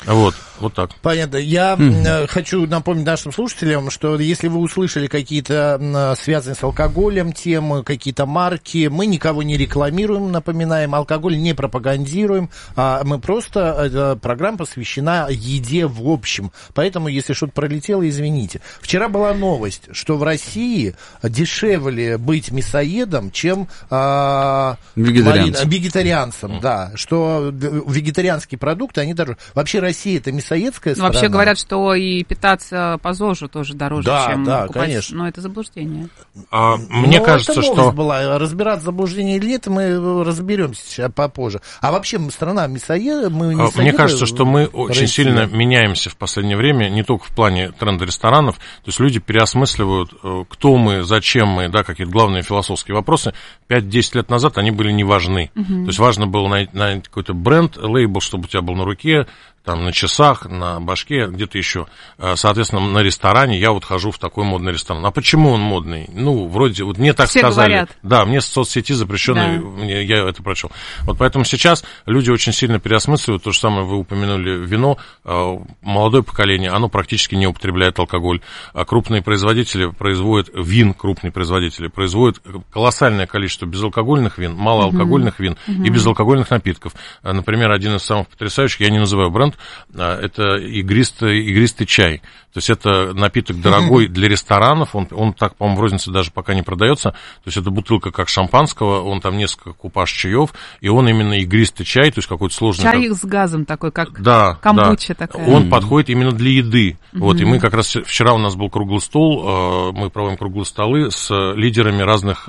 Вот так. Понятно. Я хочу напомнить нашим слушателям, что если вы услышали какие-то связанные с алкоголем темы, какие-то марки, мы никого не рекламируем, напоминаем, алкоголь не пропагандируем, а мы просто, программа посвящена еде в общем. Поэтому, если что-то пролетело, извините. Вчера была новость, что в России дешевле быть мясоедом, чем вегетарианцем. Да, что вегетарианские продукты, они дороже. Вообще Россия это мясоедская страна. Вообще говорят, что и питаться по ЗОЖу тоже дороже, чем покупать. Конечно. Но это заблуждение. Мне кажется, что... была. Разбираться, заблуждение или нет, мы разберемся сейчас попозже. А вообще страна мясоеда, Мне кажется, что мы очень сильно меняемся в последнее время, не только в плане тренда ресторанов. То есть люди переосмысливают, кто мы, зачем мы, да, какие-то главные философские вопросы. 5-10 лет назад они были не важны. То есть важно было найти какой-то бренд, лейбл, чтобы у тебя был на руке, там, на часах, на башке, где-то еще. Соответственно, на ресторане я вот хожу в такой модный ресторан. А почему он модный? Ну, вроде, вот мне так все сказали. Говорят. Да, мне в соцсети запрещенной, я это прочел. Вот поэтому сейчас люди очень сильно переосмысливают. То же самое вы упомянули вино. Молодое поколение, оно практически не употребляет алкоголь. Крупные производители производят крупные производители производят колоссальное количество безалкогольных вин, малоалкогольных вин и безалкогольных напитков. Например, один из самых потрясающих, я не называю бренд, это игристый чай. То есть это напиток дорогой для ресторанов, он так, по-моему, в рознице даже пока не продается. То есть это бутылка как шампанского, он там несколько купаж чаев, и он именно игристый чай, то есть какой-то сложный... Чай с газом такой, как камбуча такая. Он подходит именно для еды. Вот, и мы как раз вчера у нас был круглый стол, мы проводим круглые столы с лидерами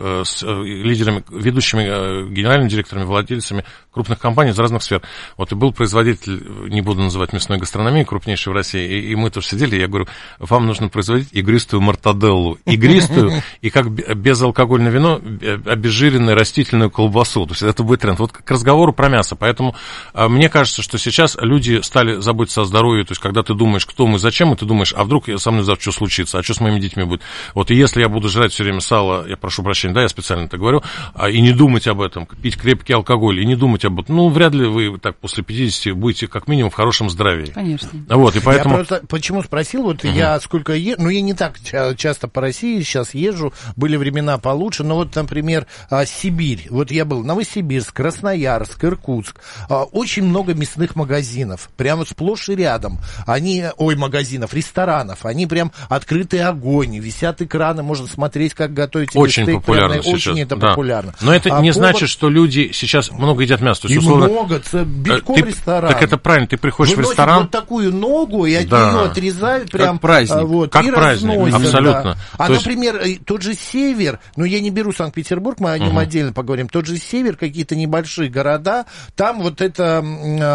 ведущими генеральными директорами, владельцами крупных компаний из разных сфер. Вот и был производитель, не буду называть мясной гастрономии, крупнейший в России, и мы тоже сидели, я говорю, вам нужно производить игристую мортаделлу. Игристую и как безалкогольное вино, обезжиренную растительную колбасу. То есть это будет тренд. Вот к разговору про мясо. Поэтому мне кажется, что сейчас люди стали заботиться о здоровье. То есть когда ты думаешь, кто мы, зачем, и ты думаешь, а вдруг со мной завтра что случится, а что с моими детьми будет. Вот и если я буду жрать все время сало, я прошу прощения, да, я специально это говорю, и не думать об этом, пить крепкий алкоголь, и не думать об этом, ну, вряд ли вы так после 50 будете как минимум в хорошем здравии. Конечно. Вот, и поэтому... Я просто почему спросил, вот я сколько езжу, я не так часто по России сейчас езжу, были времена получше, но вот, например, Сибирь, вот я был Новосибирск, Красноярск, Иркутск, очень много мясных магазинов, прямо сплошь и рядом, ресторанов, они прям открытый огонь, висят экраны, можно смотреть, как готовить очень стейк, популярно прямо, сейчас. Очень это популярно. Но это не значит, что люди сейчас много едят мяса. То есть, условно, много, битком ресторан. Так это правильно, ты приходишь в ресторан... вот такую ногу, и от нее отрезают прям... Как праздник. Вот, как и праздник, разносят, абсолютно. Да. А, например, тот же север, я не беру Санкт-Петербург, мы о нем отдельно поговорим, тот же север, какие-то небольшие города, там вот это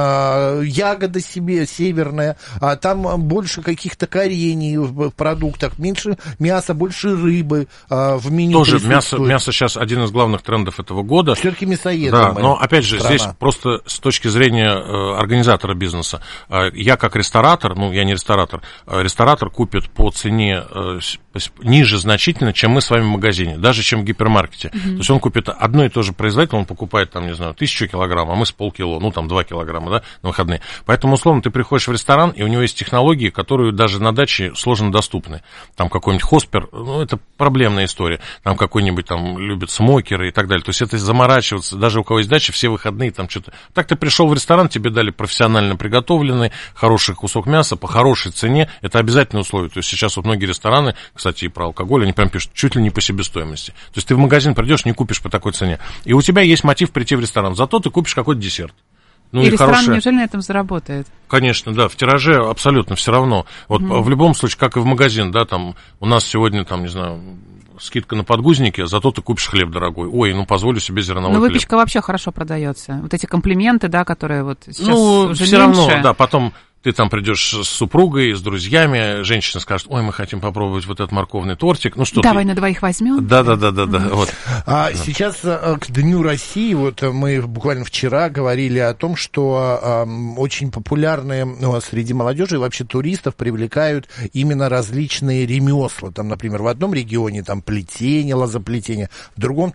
ягода себе северная, а там больше каких-то корений в продуктах, меньше мяса, больше рыбы в меню. Тоже мясо сейчас один из главных трендов этого года. Все-таки мясоеды. Да, но опять же, здесь просто с точки зрения организатора бизнеса. Я как ресторатор, я не ресторатор, ресторатор купит по цене ниже значительно, чем мы с вами в магазине, даже чем в гипермаркете. То есть он купит одно и то же производитель, он покупает 1000 килограмм, а мы с полкило, 2 килограмма, да, на выходные. Поэтому, условно, ты приходишь в ресторан, и у него есть технологии, которые даже на даче сложно доступны. Там какой-нибудь хоспер, это проблемная история. Там какой-нибудь любят смокеры и так далее. То есть это заморачиваться, даже у кого есть дача, все выходные там что-то. Так ты пришел в ресторан, тебе дали профессионально приготовленный, хороший кусок мяса по хорошей цене. Это обязательное условие. То есть сейчас вот многие рестораны, кстати, и про алкоголь, они прям пишут чуть ли не по себестоимости. То есть ты в магазин придешь, не купишь по такой цене. И у тебя есть мотив прийти в ресторан. Зато ты купишь какой-то десерт. И ресторан неужели на этом заработает? Конечно, да, в тираже абсолютно все равно. Вот в любом случае, как и в магазин, да, там у нас сегодня, скидка на подгузники, зато ты купишь хлеб дорогой. Позволю себе зерновой хлеб. Но выпечка вообще хорошо продается. Вот эти комплименты, да, которые вот сейчас уже все меньше. равно, да, потом... Ты там придешь с супругой, с друзьями, женщина скажет, мы хотим попробовать вот этот морковный тортик. Давай на двоих возьмем. Да. Вот. Сейчас к Дню России, мы буквально вчера говорили о том, что очень популярные среди молодежи и вообще туристов привлекают именно различные ремесла. Там, например, в одном регионе плетение, лозоплетение, в другом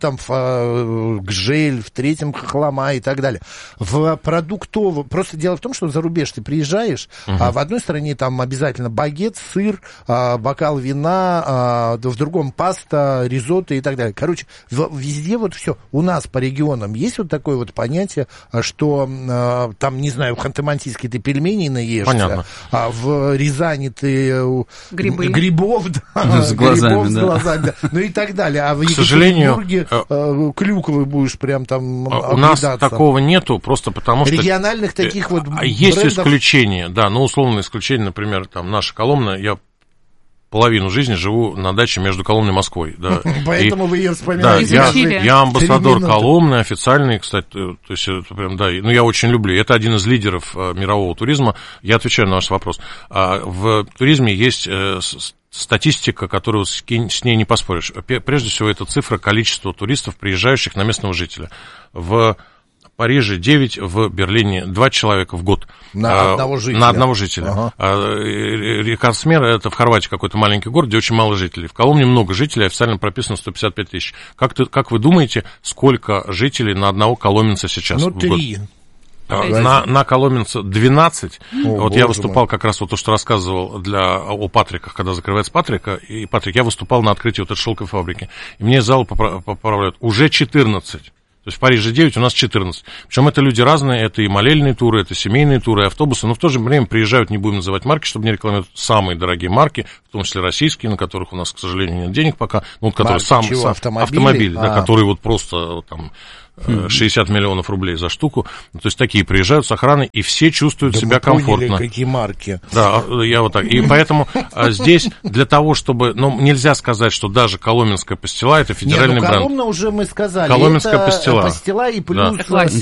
гжель, в третьем хохлома и так далее. В продуктовом... Просто дело в том, что за рубеж ты приезжаешь, ешь. А в одной стране там обязательно багет, сыр, бокал вина, в другом паста, ризотто и так далее. Короче, везде вот все. У нас по регионам есть вот такое вот понятие, что там, не знаю, в Ханты-Мансийске ты пельменей наешься, понятно. А в Рязани ты грибов, с глазами, да. Ну и так далее. А в Екатеринбурге клюквы будешь прям там у нас такого нету, просто потому что... Региональных таких вот есть брендов... исключения, да, но условное исключение, например, там наша Коломна, я половину жизни живу на даче между Коломной и Москвой. Да. Поэтому вы ее вспоминаете. Да, я амбассадор Коломны официальный, кстати, то есть это прям, да, ну я очень люблю. Это один из лидеров мирового туризма. Я отвечаю на ваш вопрос. В туризме есть статистика, которую с ней не поспоришь. Прежде всего, это цифра количества туристов, приезжающих на местного жителя. В Париже 9, в Берлине 2 человека в год. На одного жителя. На одного жителя. Рекордсмен, это в Хорватии какой-то маленький город, где очень мало жителей. В Коломне много жителей, официально прописано 155 тысяч. Как вы думаете, сколько жителей на одного коломенца сейчас? Ну, 3. На коломенца 12. Вот я выступал как раз вот то, что рассказывал о Патриках, когда закрывается Патрика. И Патрик, я выступал на открытии вот этой шелковой фабрики. И мне из зала поправляют, уже 14. То есть в Париже 9, у нас 14. Причем это люди разные, это и молельные туры, это семейные туры, автобусы, но в то же время приезжают, не будем называть марки, чтобы не рекламировать, самые дорогие марки, в том числе российские, на которых у нас, к сожалению, нет денег пока, ну, которые автомобили, да, которые вот просто там 60 миллионов рублей за штуку. То есть такие приезжают с охраной, и все чувствуют себя комфортно. Какие марки. Да, я вот так. И поэтому здесь для того, чтобы... Ну, нельзя сказать, что даже коломенская пастила — это федеральный бренд. Коломна уже мы сказали. Коломенская пастила. Пастила и плюс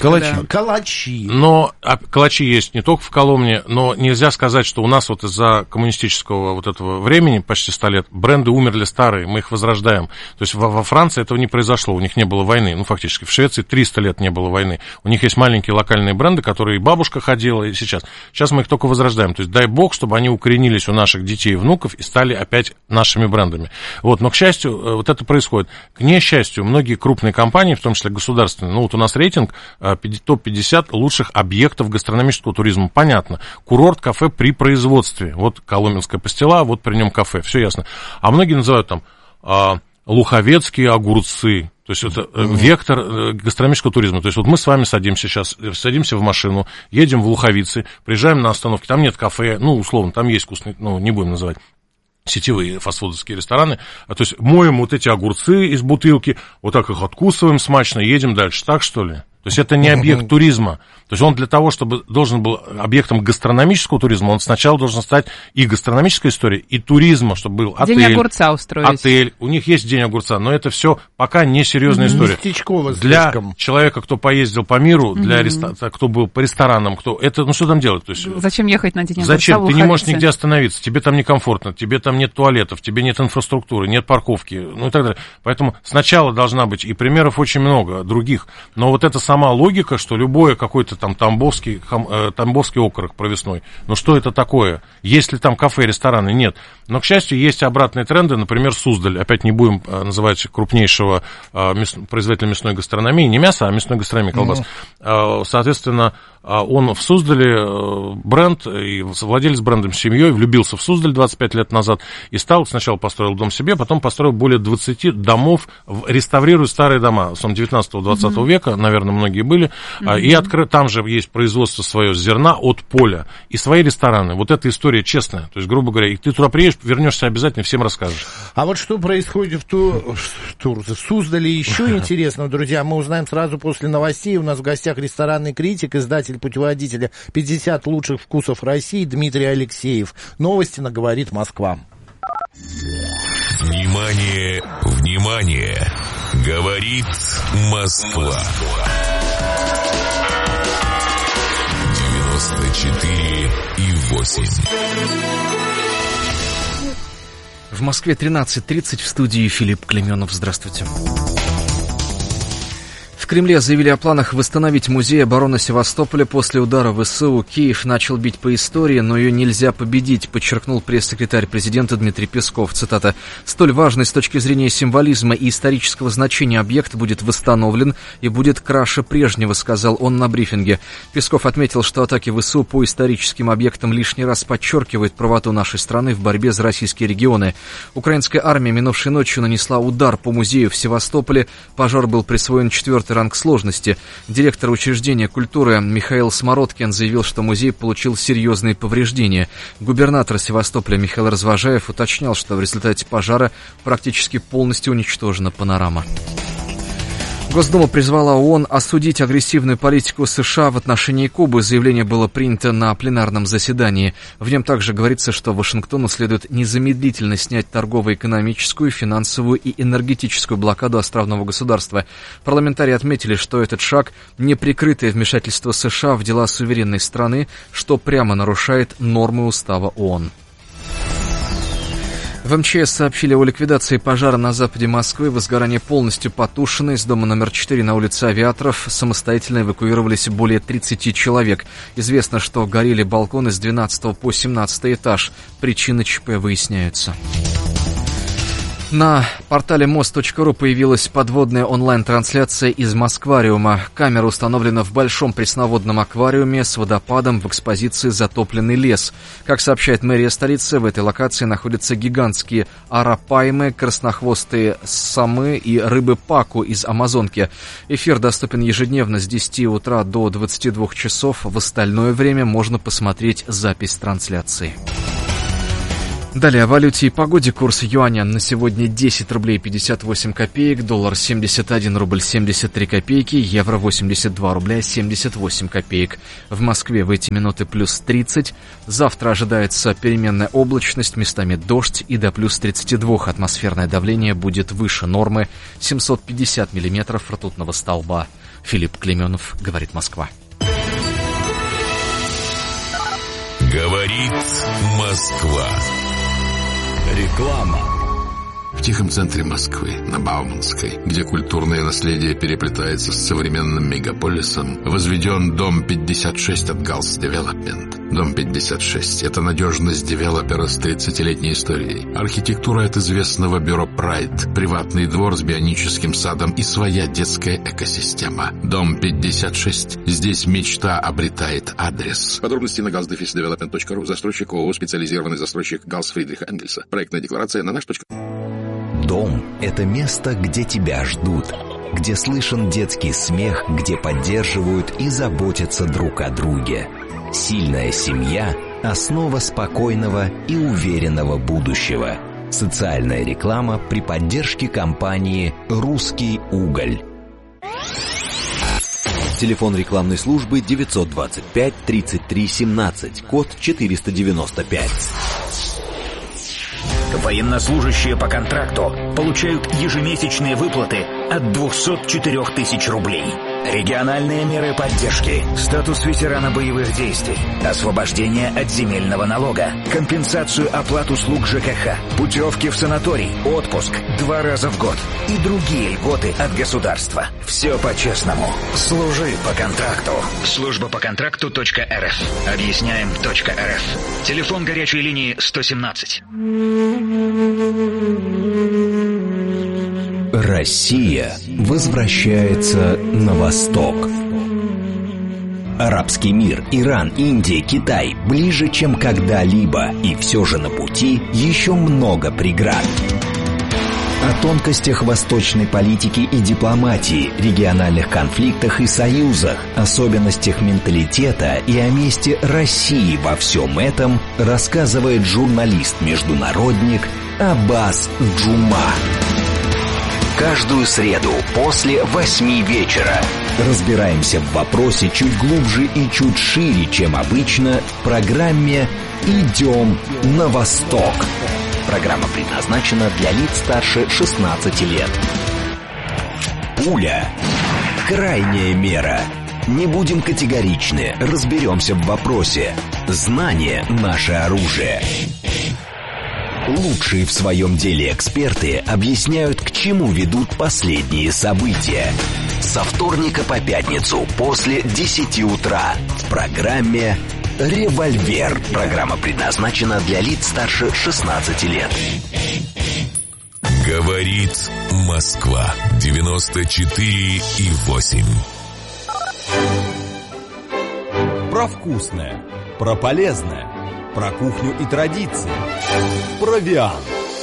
калачи. Но калачи есть не только в Коломне, но нельзя сказать, что у нас вот из-за коммунистического вот этого времени, почти 100 лет, бренды умерли старые, мы их возрождаем. То есть во Франции этого не произошло, у них не было войны, ну, фактически. В Швеции 300 лет не было войны. У них есть маленькие локальные бренды, которые и бабушка ходила, и сейчас. Сейчас мы их только возрождаем. То есть дай бог, чтобы они укоренились у наших детей и внуков и стали опять нашими брендами. Вот. Но, к счастью, вот это происходит. К несчастью, многие крупные компании, в том числе государственные, ну вот у нас рейтинг топ-50 лучших объектов гастрономического туризма. Понятно. Курорт, кафе при производстве. Вот коломенская пастила, вот при нем кафе. Все ясно. А многие называют там луховецкие огурцы. То есть это вектор гастрономического туризма. То есть вот мы с вами садимся в машину, едем в Луховицы, приезжаем на остановке, там нет кафе, ну, условно, там есть вкусные, ну, не будем называть сетевые фастфудовские рестораны, то есть моем вот эти огурцы из бутылки, вот так их откусываем смачно, едем дальше, так что ли? То есть это не объект туризма. То есть он для того, чтобы должен был объектом гастрономического туризма, он сначала должен стать и гастрономической историей, и туризма, чтобы был отель. День огурца устроить. Отель. У них есть день огурца, но это все пока не серьезная история. Для человека, кто поездил по миру, для кто был по ресторанам, это, ну что там делать? То есть, зачем ехать на день огурца? Зачем? Ты не можешь нигде остановиться, тебе там некомфортно, тебе там нет туалетов, тебе нет инфраструктуры, нет парковки, ну и так далее. Поэтому сначала должна быть, и примеров очень много других, но вот это сама логика, что любое какой-то там тамбовский окорок провесной, ну что это такое? Есть ли там кафе, рестораны? Нет. Но, к счастью, есть обратные тренды, например, Суздаль, опять не будем называть крупнейшего производителя мясной гастрономии, не мяса, а мясной гастрономии, колбас. Соответственно, он в Суздале бренд, и владелец брендом с семьей, влюбился в Суздаль 25 лет назад и сначала построил дом себе, потом построил более 20 домов, реставрируя старые дома, в основном 19-20 века, наверное, многие были, и там же есть производство свое зерна от поля, и свои рестораны. Вот эта история честная, то есть, грубо говоря, и ты туда приедешь, вернешься обязательно, всем расскажешь. А вот что происходит в Суздале еще интересного, друзья, мы узнаем сразу после новостей. У нас в гостях ресторанный критик, издатель путеводителя 50 лучших вкусов России Дмитрий Алексеев. Новости на «Говорит Москва». Внимание, внимание! Говорит Москва. 94,8. В Москве 13:30, в студии Филипп Клеменов. Здравствуйте. В Кремле заявили о планах восстановить музей обороны Севастополя после удара ВСУ. Киев начал бить по истории, но ее нельзя победить, подчеркнул пресс-секретарь президента Дмитрий Песков. Цитата. «Столь важный с точки зрения символизма и исторического значения объект будет восстановлен и будет краше прежнего», сказал он на брифинге. Песков отметил, что атаки ВСУ по историческим объектам лишний раз подчеркивают правоту нашей страны в борьбе за российские регионы. Украинская армия минувшей ночью нанесла удар по музею в Севастополе. Пожар был присвоен 4-й ранг сложности. Директор учреждения культуры Михаил Смородкин заявил, что музей получил серьезные повреждения. Губернатор Севастополя Михаил Развожаев уточнял, что в результате пожара практически полностью уничтожена панорама. Госдума призвала ООН осудить агрессивную политику США в отношении Кубы. Заявление было принято на пленарном заседании. В нем также говорится, что Вашингтону следует незамедлительно снять торгово-экономическую, финансовую и энергетическую блокаду островного государства. Парламентарии отметили, что этот шаг – неприкрытое вмешательство США в дела суверенной страны, что прямо нарушает нормы устава ООН. В МЧС сообщили о ликвидации пожара на западе Москвы. Возгорание полностью потушено. Из дома номер 4 на улице Авиаторов самостоятельно эвакуировались более 30 человек. Известно, что горели балконы с 12 по 17 этаж. Причины ЧП выясняются. На портале мост.ру появилась подводная онлайн-трансляция из Москвариума. Камера установлена в большом пресноводном аквариуме с водопадом в экспозиции «Затопленный лес». Как сообщает мэрия столицы, в этой локации находятся гигантские арапаймы, краснохвостые самы и рыбы паку из Амазонки. Эфир доступен ежедневно с 10 утра до 22 часов. В остальное время можно посмотреть запись трансляции. Далее о валюте и погоде. Курс юаня на сегодня 10 рублей 58 копеек, доллар 71 рубль 73 копейки, евро 82 рубля 78 копеек. В Москве в эти минуты плюс 30. Завтра ожидается переменная облачность, местами дождь и до плюс 32. Атмосферное давление будет выше нормы 750 миллиметров ртутного столба. Филипп Клеменов, говорит Москва. Говорит Москва. Реклама. В тихом центре Москвы, на Бауманской, где культурное наследие переплетается с современным мегаполисом, возведен Дом 56 от Галс Девелопмент. Дом 56 – это надежность девелопера с 30-летней историей. Архитектура от известного бюро Pride, приватный двор с бионическим садом и своя детская экосистема. Дом 56. Здесь мечта обретает адрес. Подробности на galsdevelopment.ru. Застройщик ООО «Специализированный застройщик Галс Фридриха Энгельса». Проектная декларация на наш. Дом – это место, где тебя ждут, где слышен детский смех, где поддерживают и заботятся друг о друге. Сильная семья – основа спокойного и уверенного будущего. Социальная реклама при поддержке компании «Русский уголь». Телефон рекламной службы 925 33 17, код 495. Военнослужащие по контракту получают ежемесячные выплаты от 204 тысяч рублей. Региональные меры поддержки, статус ветерана боевых действий, освобождение от земельного налога, компенсацию оплат услуг ЖКХ, путевки в санаторий, отпуск 2 раза в год и другие льготы от государства. Все по-честному. Служи по контракту. Служба по контракту.рф. Объясняем.рф. Телефон горячей линии 117. Россия возвращается на восток. Арабский мир, Иран, Индия, Китай ближе, чем когда-либо, и все же на пути еще много преград. О тонкостях восточной политики и дипломатии, региональных конфликтах и союзах, особенностях менталитета и о месте России во всем этом рассказывает журналист-международник Аббас Джума. Каждую среду после 8 вечера разбираемся в вопросе чуть глубже и чуть шире, чем обычно, в программе «Идем на восток». Программа предназначена для лиц старше 16 лет. Пуля. Крайняя мера. Не будем категоричны, разберемся в вопросе. Знание – наше оружие. Лучшие в своем деле эксперты объясняют, к чему ведут последние события. Со вторника по пятницу после 10 утра в программе «Револьвер». Программа предназначена для лиц старше 16 лет. Говорит Москва 94,8. Про вкусное, про полезное, про кухню и традиции. Провиант.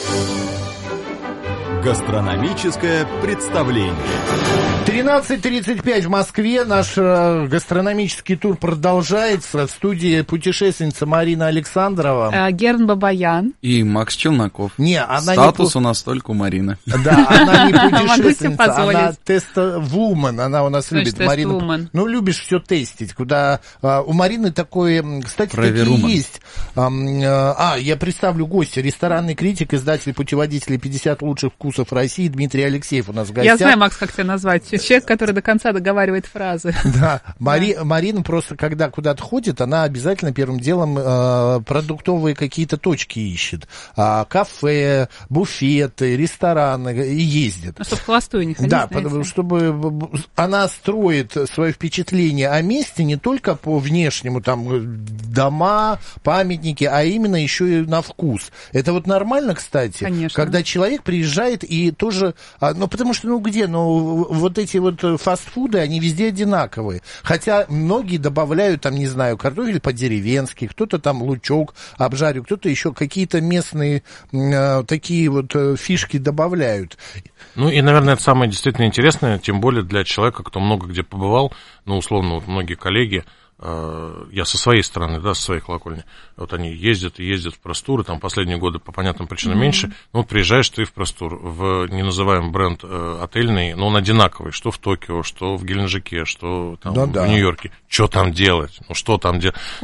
Гастрономическое представление. 13:35 в Москве. Наш гастрономический тур продолжается. В студии путешественница Марина Александрова. Герн Бабаян. И Макс Челноков. Статус у нас только у Марины. Да, она не путешественница, она тест-вумен. Она у нас любит. Марина, любишь все тестить. Куда у Марины такое, кстати, такие есть. Я представлю гостя. Ресторанный критик, издатель путеводителя 50 лучших вкусов России Дмитрий Алексеев у нас в гостях. Я знаю, Макс, как тебя назвать. Человек, который до конца договаривает фразы. Да, Марина просто, когда куда-то ходит, она обязательно первым делом продуктовые какие-то точки ищет. Кафе, буфеты, рестораны и ездит. Чтобы в холостую не ходить, да, потому чтобы она строит свое впечатление о месте не только по внешнему, там, дома, памятники, а именно еще и на вкус. Это вот нормально, кстати, конечно, когда человек приезжает и тоже, потому что, вот эти вот фастфуды, они везде одинаковые. Хотя многие добавляют, там, не знаю, картофель по-деревенски, кто-то там лучок обжарил, кто-то еще какие-то местные такие вот фишки добавляют. И, наверное, это самое действительно интересное, тем более для человека, кто много где побывал, условно, вот многие коллеги, я со своей стороны, со своей колокольни, вот они ездят в просторы, там последние годы по понятным причинам меньше, приезжаешь ты в простор, в неназываемый бренд отельный, но он одинаковый, что в Токио, что в Геленджике, что там в Нью-Йорке. Что там делать? Что там делать?